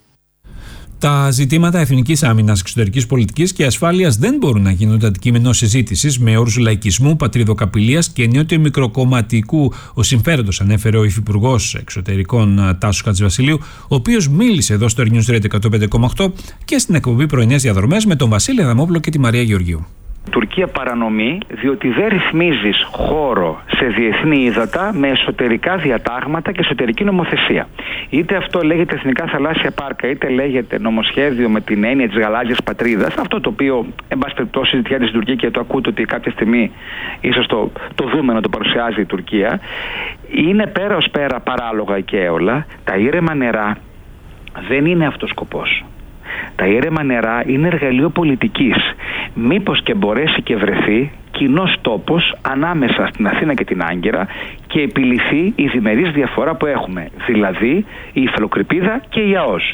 Τα ζητήματα εθνικής άμυνας, εξωτερικής πολιτικής και ασφάλειας δεν μπορούν να γίνονται αντικείμενο συζήτησης με όρους λαϊκισμού, πατριδοκαπηλείας και ενίοτε μικροκομματικού συμφέροντος, ανέφερε ο Υφυπουργός Εξωτερικών Τάσος Χατζηβασιλείου, ο οποίος μίλησε εδώ στο News Radio 105,8 και στην εκπομπή Πρωινές Διαδρομές με τον Βασίλη Αδαμόπουλο και τη Μαρία Γεωργίου. Τουρκία παρανομεί διότι δεν ρυθμίζεις χώρο σε διεθνή ύδατα με εσωτερικά διατάγματα και εσωτερική νομοθεσία. Είτε αυτό λέγεται Εθνικά Θαλάσσια Πάρκα, είτε λέγεται νομοσχέδιο με την έννοια της γαλάζιας πατρίδας, αυτό το οποίο εν πάση περιπτώσει συζητιάται στην Τουρκία και το ακούτε ότι κάποια στιγμή ίσως το δούμε να το παρουσιάζει η Τουρκία, είναι πέρα ως πέρα παράλογα και έολα. Τα ήρεμα νερά δεν είναι αυτός ο σκοπός. Τα ήρεμα νερά είναι εργαλείο πολιτικής. Μήπως και μπορέσει και βρεθεί κοινός τόπος ανάμεσα στην Αθήνα και την Άγκυρα και επιληθεί η διμερής διαφορά που έχουμε, δηλαδή η υφαλοκρηπίδα και η ΑΟΣ.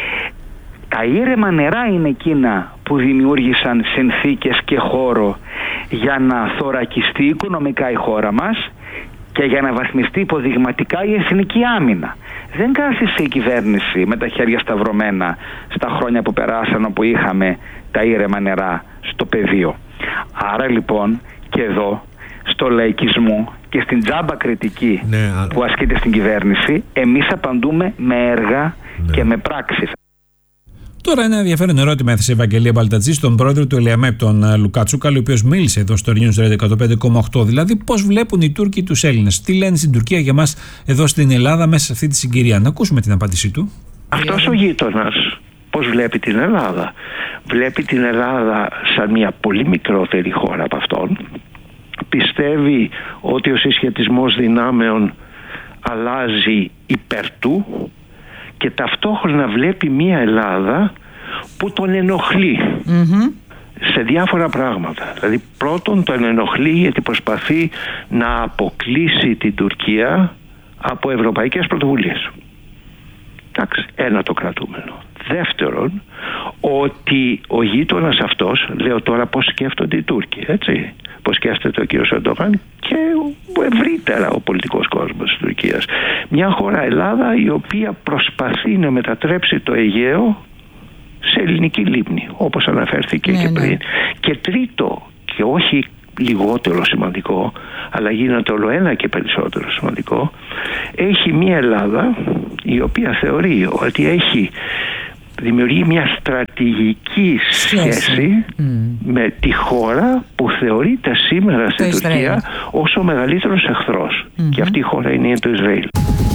Τα ήρεμα νερά είναι εκείνα που δημιούργησαν συνθήκες και χώρο για να θωρακιστεί οικονομικά η χώρα μας και για να βαθμιστεί υποδειγματικά η εθνική άμυνα. Δεν κάθισε η κυβέρνηση με τα χέρια σταυρωμένα στα χρόνια που περάσαν, όπου είχαμε τα ήρεμα νερά στο πεδίο. Άρα λοιπόν και εδώ, στο λαϊκισμό και στην τζάμπα κριτική που ασκείται στην κυβέρνηση, εμείς απαντούμε με έργα και με πράξεις. Τώρα ένα ενδιαφέρον ερώτημα έθεσε η Ευαγγελία Μπαλτατζή στον πρόεδρο του ΕΛΕΑΜΕΠ, τον Λουκά Τσούκαλο, ο οποίος μίλησε εδώ στο News Radio 105,8. Δηλαδή, πώς βλέπουν οι Τούρκοι τους Έλληνες, τι λένε στην Τουρκία για μας εδώ στην Ελλάδα μέσα σε αυτή τη συγκυρία. Να ακούσουμε την απάντησή του. Αυτός ο γείτονας πώς βλέπει την Ελλάδα? Βλέπει την Ελλάδα σαν μια πολύ μικρότερη χώρα από αυτόν. Πιστεύει ότι ο συσχετισμός δυνάμεων αλλάζει υπέρ του και ταυτόχρονα βλέπει μια Ελλάδα που τον ενοχλεί σε διάφορα πράγματα. Δηλαδή πρώτον τον ενοχλεί γιατί προσπαθεί να αποκλείσει την Τουρκία από ευρωπαϊκές πρωτοβουλίες. Εντάξει, ένα το κρατούμενο. Δεύτερον, ότι ο γείτονας αυτός, λέω τώρα πώς σκέφτονται οι Τούρκοι, έτσι, πώς σκέφτεται ο κύριος Ερντογάν και ευρύτερα ο πολιτικός κόσμος της Τουρκίας. Μια χώρα, Ελλάδα, η οποία προσπαθεί να μετατρέψει το Αιγαίο σε ελληνική λίμνη, όπως αναφέρθηκε και πριν. Και τρίτο, και όχι λιγότερο σημαντικό, αλλά γίνεται όλο ένα και περισσότερο σημαντικό, έχει μια Ελλάδα η οποία θεωρεί ότι δημιουργεί μια στρατηγική σχέση με τη χώρα που θεωρείται σήμερα στην Τουρκία ως ο μεγαλύτερος εχθρός. Και αυτή η χώρα είναι το Ισραήλ.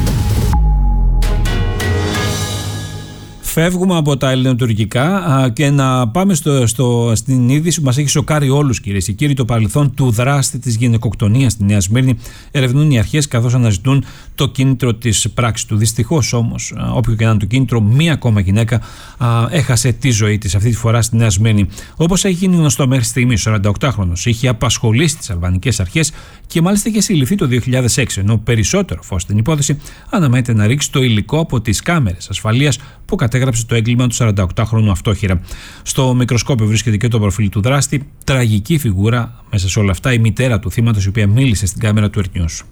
Φεύγουμε από τα ελληνοτουρκικά και να πάμε στην είδηση που μας έχει σοκάρει όλους, κυρίες και κύριοι. Το παρελθόν του δράστη της γυναικοκτονίας στη Νέα Σμύρνη ερευνούν οι αρχές καθώς αναζητούν το κίνητρο της πράξης του. Δυστυχώς όμως, όποιο και να είναι το κίνητρο, μία ακόμα γυναίκα έχασε τη ζωή της, αυτή τη φορά στη Νέα Σμύρνη. Όπως έχει γίνει γνωστό μέχρι στιγμής, ο 48χρονος είχε απασχολήσει τις αλβανικές αρχές και μάλιστα είχε συλληφθεί το 2006, ενώ περισσότερο φως στην υπόθεση αναμένεται να ρίξει το υλικό από τις κάμερες ασφαλείας που κατέγραψε το έγκλημα του 48χρονου αυτόχειρα. Στο μικροσκόπιο βρίσκεται και το προφίλ του δράστη. Τραγική φιγούρα μέσα σε όλα αυτά, η μητέρα του θύματος, η οποία μίλησε στην κάμερα του Earth News.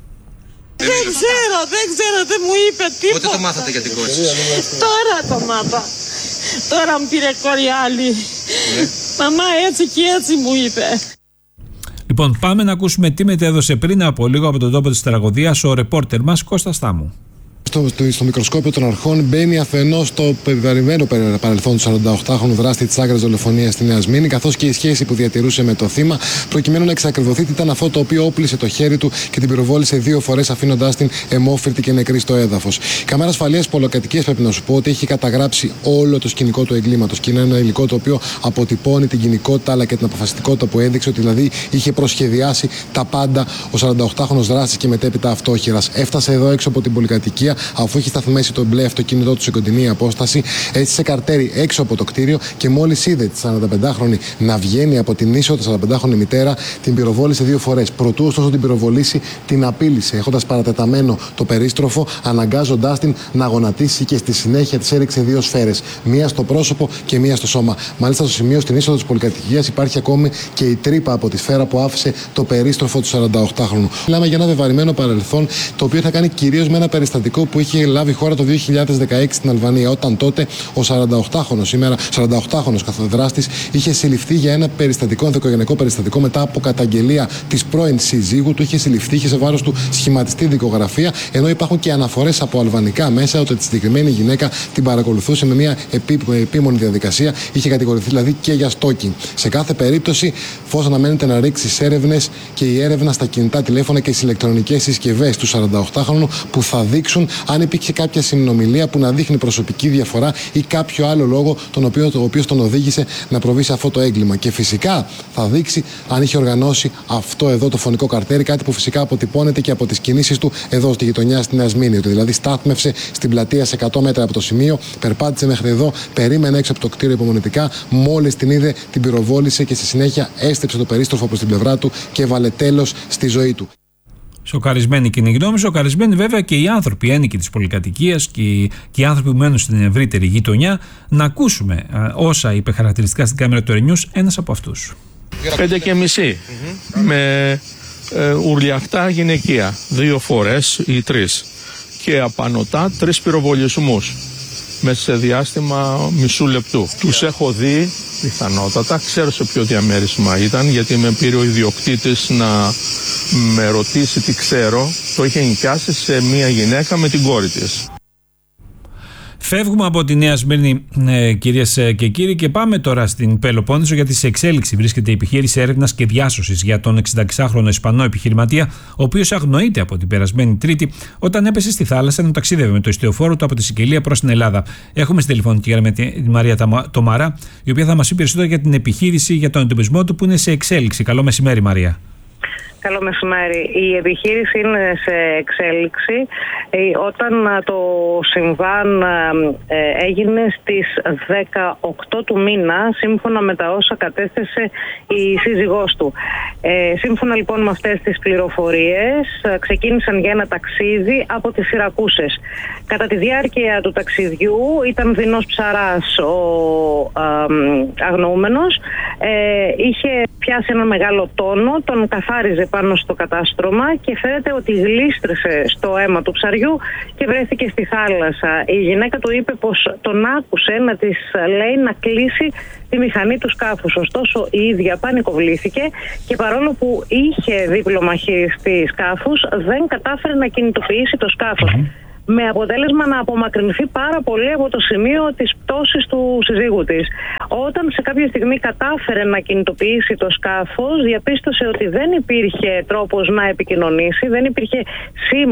Δεν ξέρω, δεν μου είπε τίποτα. Πότε το μάθατε για την κόρη? Τώρα το μάθα. Τώρα μου πήρε κόρη άλλη. Μαμά έτσι και έτσι μου είπε. Λοιπόν, πάμε να ακούσουμε τι μετέδωσε πριν από λίγο από τον τόπο της τραγωδίας ο ρεπόρτερ μας Κώστας Στάμου. Στο μικροσκόπιο των αρχών μπαίνει αφενός το περιβαλλημένο παρελθόν του 48χρονου δράστη της άγριας δολοφονίας στη Νέα Σμύρνη, καθώς και η σχέση που διατηρούσε με το θύμα, προκειμένου να εξακριβωθεί τι ήταν αυτό το οποίο όπλησε το χέρι του και την πυροβόλησε 2 φορές, αφήνοντάς την αιμόφυρτη και νεκρή στο έδαφος. Η καμέρα ασφαλείας πολλοκατοικίας, πρέπει να σου πω, ότι έχει καταγράψει όλο το σκηνικό του εγκλήματος και είναι ένα υλικό το οποίο αποτυπώνει την κοινικότητα αλλά και την αποφασιστικότητα που έδειξε, ότι δηλαδή είχε προσχεδιάσει τα πάντα ο 48χρονος δράστης και μετέπειτα αυτόχειρας. Έφτασε εδώ έξω από την πολυκατοικία, αφού έχει σταθμίσει το μπλε αυτοκίνητό του σε κοντινή απόσταση, έστησε καρτέρι έξω από το κτίριο και μόλις είδε τη 45χρονη να βγαίνει από την είσοδο, τη 45χρονη μητέρα, την πυροβόλησε 2 φορές. Προτού ωστόσο την πυροβολήσει, την απείλησε, έχοντας παρατεταμένο το περίστροφο, αναγκάζοντάς την να γονατίσει και στη συνέχεια της έριξε 2 σφαίρες. Μία στο πρόσωπο και μία στο σώμα. Μάλιστα, στο σημείο στην είσοδο της πολυκατοικίας υπάρχει ακόμη και η τρύπα από τη σφαίρα που άφησε το περίστροφο του 48χρονου. Μιλάμε για ένα βεβαρημένο παρελθόν, το οποίο θα κάνει κυρίως με ένα περιστατικό Σιζήγου που είχε λάβει χώρα το 2016 στην Αλβανία, όταν τότε ο 48χρονος καθοδράστης είχε συλληφθεί για ένα ενδοοικογενειακό περιστατικό μετά από καταγγελία της πρώην σύζυγου του. Είχε συλληφθεί, είχε σε βάρος του σχηματιστεί δικογραφία, ενώ υπάρχουν και αναφορές από αλβανικά μέσα ότι τη συγκεκριμένη γυναίκα την παρακολουθούσε με μια επίμονη διαδικασία, είχε κατηγορηθεί δηλαδή και για stalking. Σε κάθε περίπτωση, φως αναμένεται να ρίξει έρευνες και η έρευνα στα κινητά τηλέφωνα και στις ηλεκτρονικές συσκευές του 48χρονου που θα δείξουν αν υπήρξε κάποια συνομιλία που να δείχνει προσωπική διαφορά ή κάποιο άλλο λόγο ο οποίος τον οδήγησε να προβεί σε αυτό το έγκλημα. Και φυσικά θα δείξει αν είχε οργανώσει αυτό εδώ το φωνικό καρτέρι, κάτι που φυσικά αποτυπώνεται και από τις κινήσεις του εδώ στη γειτονιά στη Νέα Σμύρνη. Ότι δηλαδή στάθμευσε στην πλατεία σε 100 μέτρα από το σημείο, περπάτησε μέχρι εδώ, περίμενε έξω από το κτίριο υπομονετικά, μόλις την είδε, την πυροβόλησε και στη συνέχεια έστρεψε το περίστροφο προς την πλευρά του και έβαλε τέλος στη ζωή του. Σοκαρισμένη κοινή γνώμη, σοκαρισμένοι βέβαια και οι άνθρωποι ένικοι της πολυκατοικίας και οι άνθρωποι που μένουν στην ευρύτερη γειτονιά. Να ακούσουμε όσα είπε χαρακτηριστικά στην κάμερα του News ένας από αυτούς. 5:30 με ουρλιαχτά γυναικεία, 2 φορές ή 3 και απανωτά 3 πυροβολισμούς μέσα σε διάστημα μισού λεπτού. Τους έχω δει πιθανότατα, ξέρω σε ποιο διαμέρισμα ήταν, γιατί με πήρε ο ιδιοκτήτης να με ρωτήσει τι ξέρω. Το είχε νοικιάσει σε μια γυναίκα με την κόρη της. Φεύγουμε από τη Νέα Σμύρνη, κυρίες και κύριοι, και πάμε τώρα στην Πελοπόννησο, γιατί σε εξέλιξη βρίσκεται η επιχείρηση έρευνας και διάσωσης για τον 66χρονο Ισπανό επιχειρηματία, ο οποίος αγνοείται από την περασμένη Τρίτη όταν έπεσε στη θάλασσα ενώ ταξίδευε με το ιστιοφόρο του από τη Σικελία προς την Ελλάδα. Έχουμε στη τηλεφωνική γραμμή τη Μαρία Τομαρά, η οποία θα μας πει περισσότερο για την επιχείρηση, για τον εντοπισμό του που είναι σε εξέλιξη. Καλό μεσημέρι, Μαρία. Καλό μεσημέρι. Η επιχείρηση είναι σε εξέλιξη. Όταν το συμβάν έγινε στις 18 του μήνα, σύμφωνα με τα όσα κατέθεσε η σύζυγός του. Σύμφωνα λοιπόν με αυτές τις πληροφορίες, ξεκίνησαν για ένα ταξίδι από τις Σιρακούσες. Κατά τη διάρκεια του ταξιδιού ήταν δεινός ψαράς ο αγνοούμενος. Είχε πιάσει ένα μεγάλο τόνο, τον καθάριζε πάνω στο κατάστρωμα και φαίνεται ότι γλίστρησε στο αίμα του ψαριού και βρέθηκε στη θάλασσα. Η γυναίκα του είπε πως τον άκουσε να της λέει να κλείσει τη μηχανή του σκάφους. Ωστόσο η ίδια πανικοβλήθηκε και παρόλο που είχε δίπλωμα χειριστή σκάφους, δεν κατάφερε να κινητοποιήσει το σκάφος. Με αποτέλεσμα να απομακρυνθεί πάρα πολύ από το σημείο της πτώσης του συζύγου της. Όταν σε κάποια στιγμή κατάφερε να κινητοποιήσει το σκάφος, διαπίστωσε ότι δεν υπήρχε τρόπος να επικοινωνήσει, δεν υπήρχε σήμα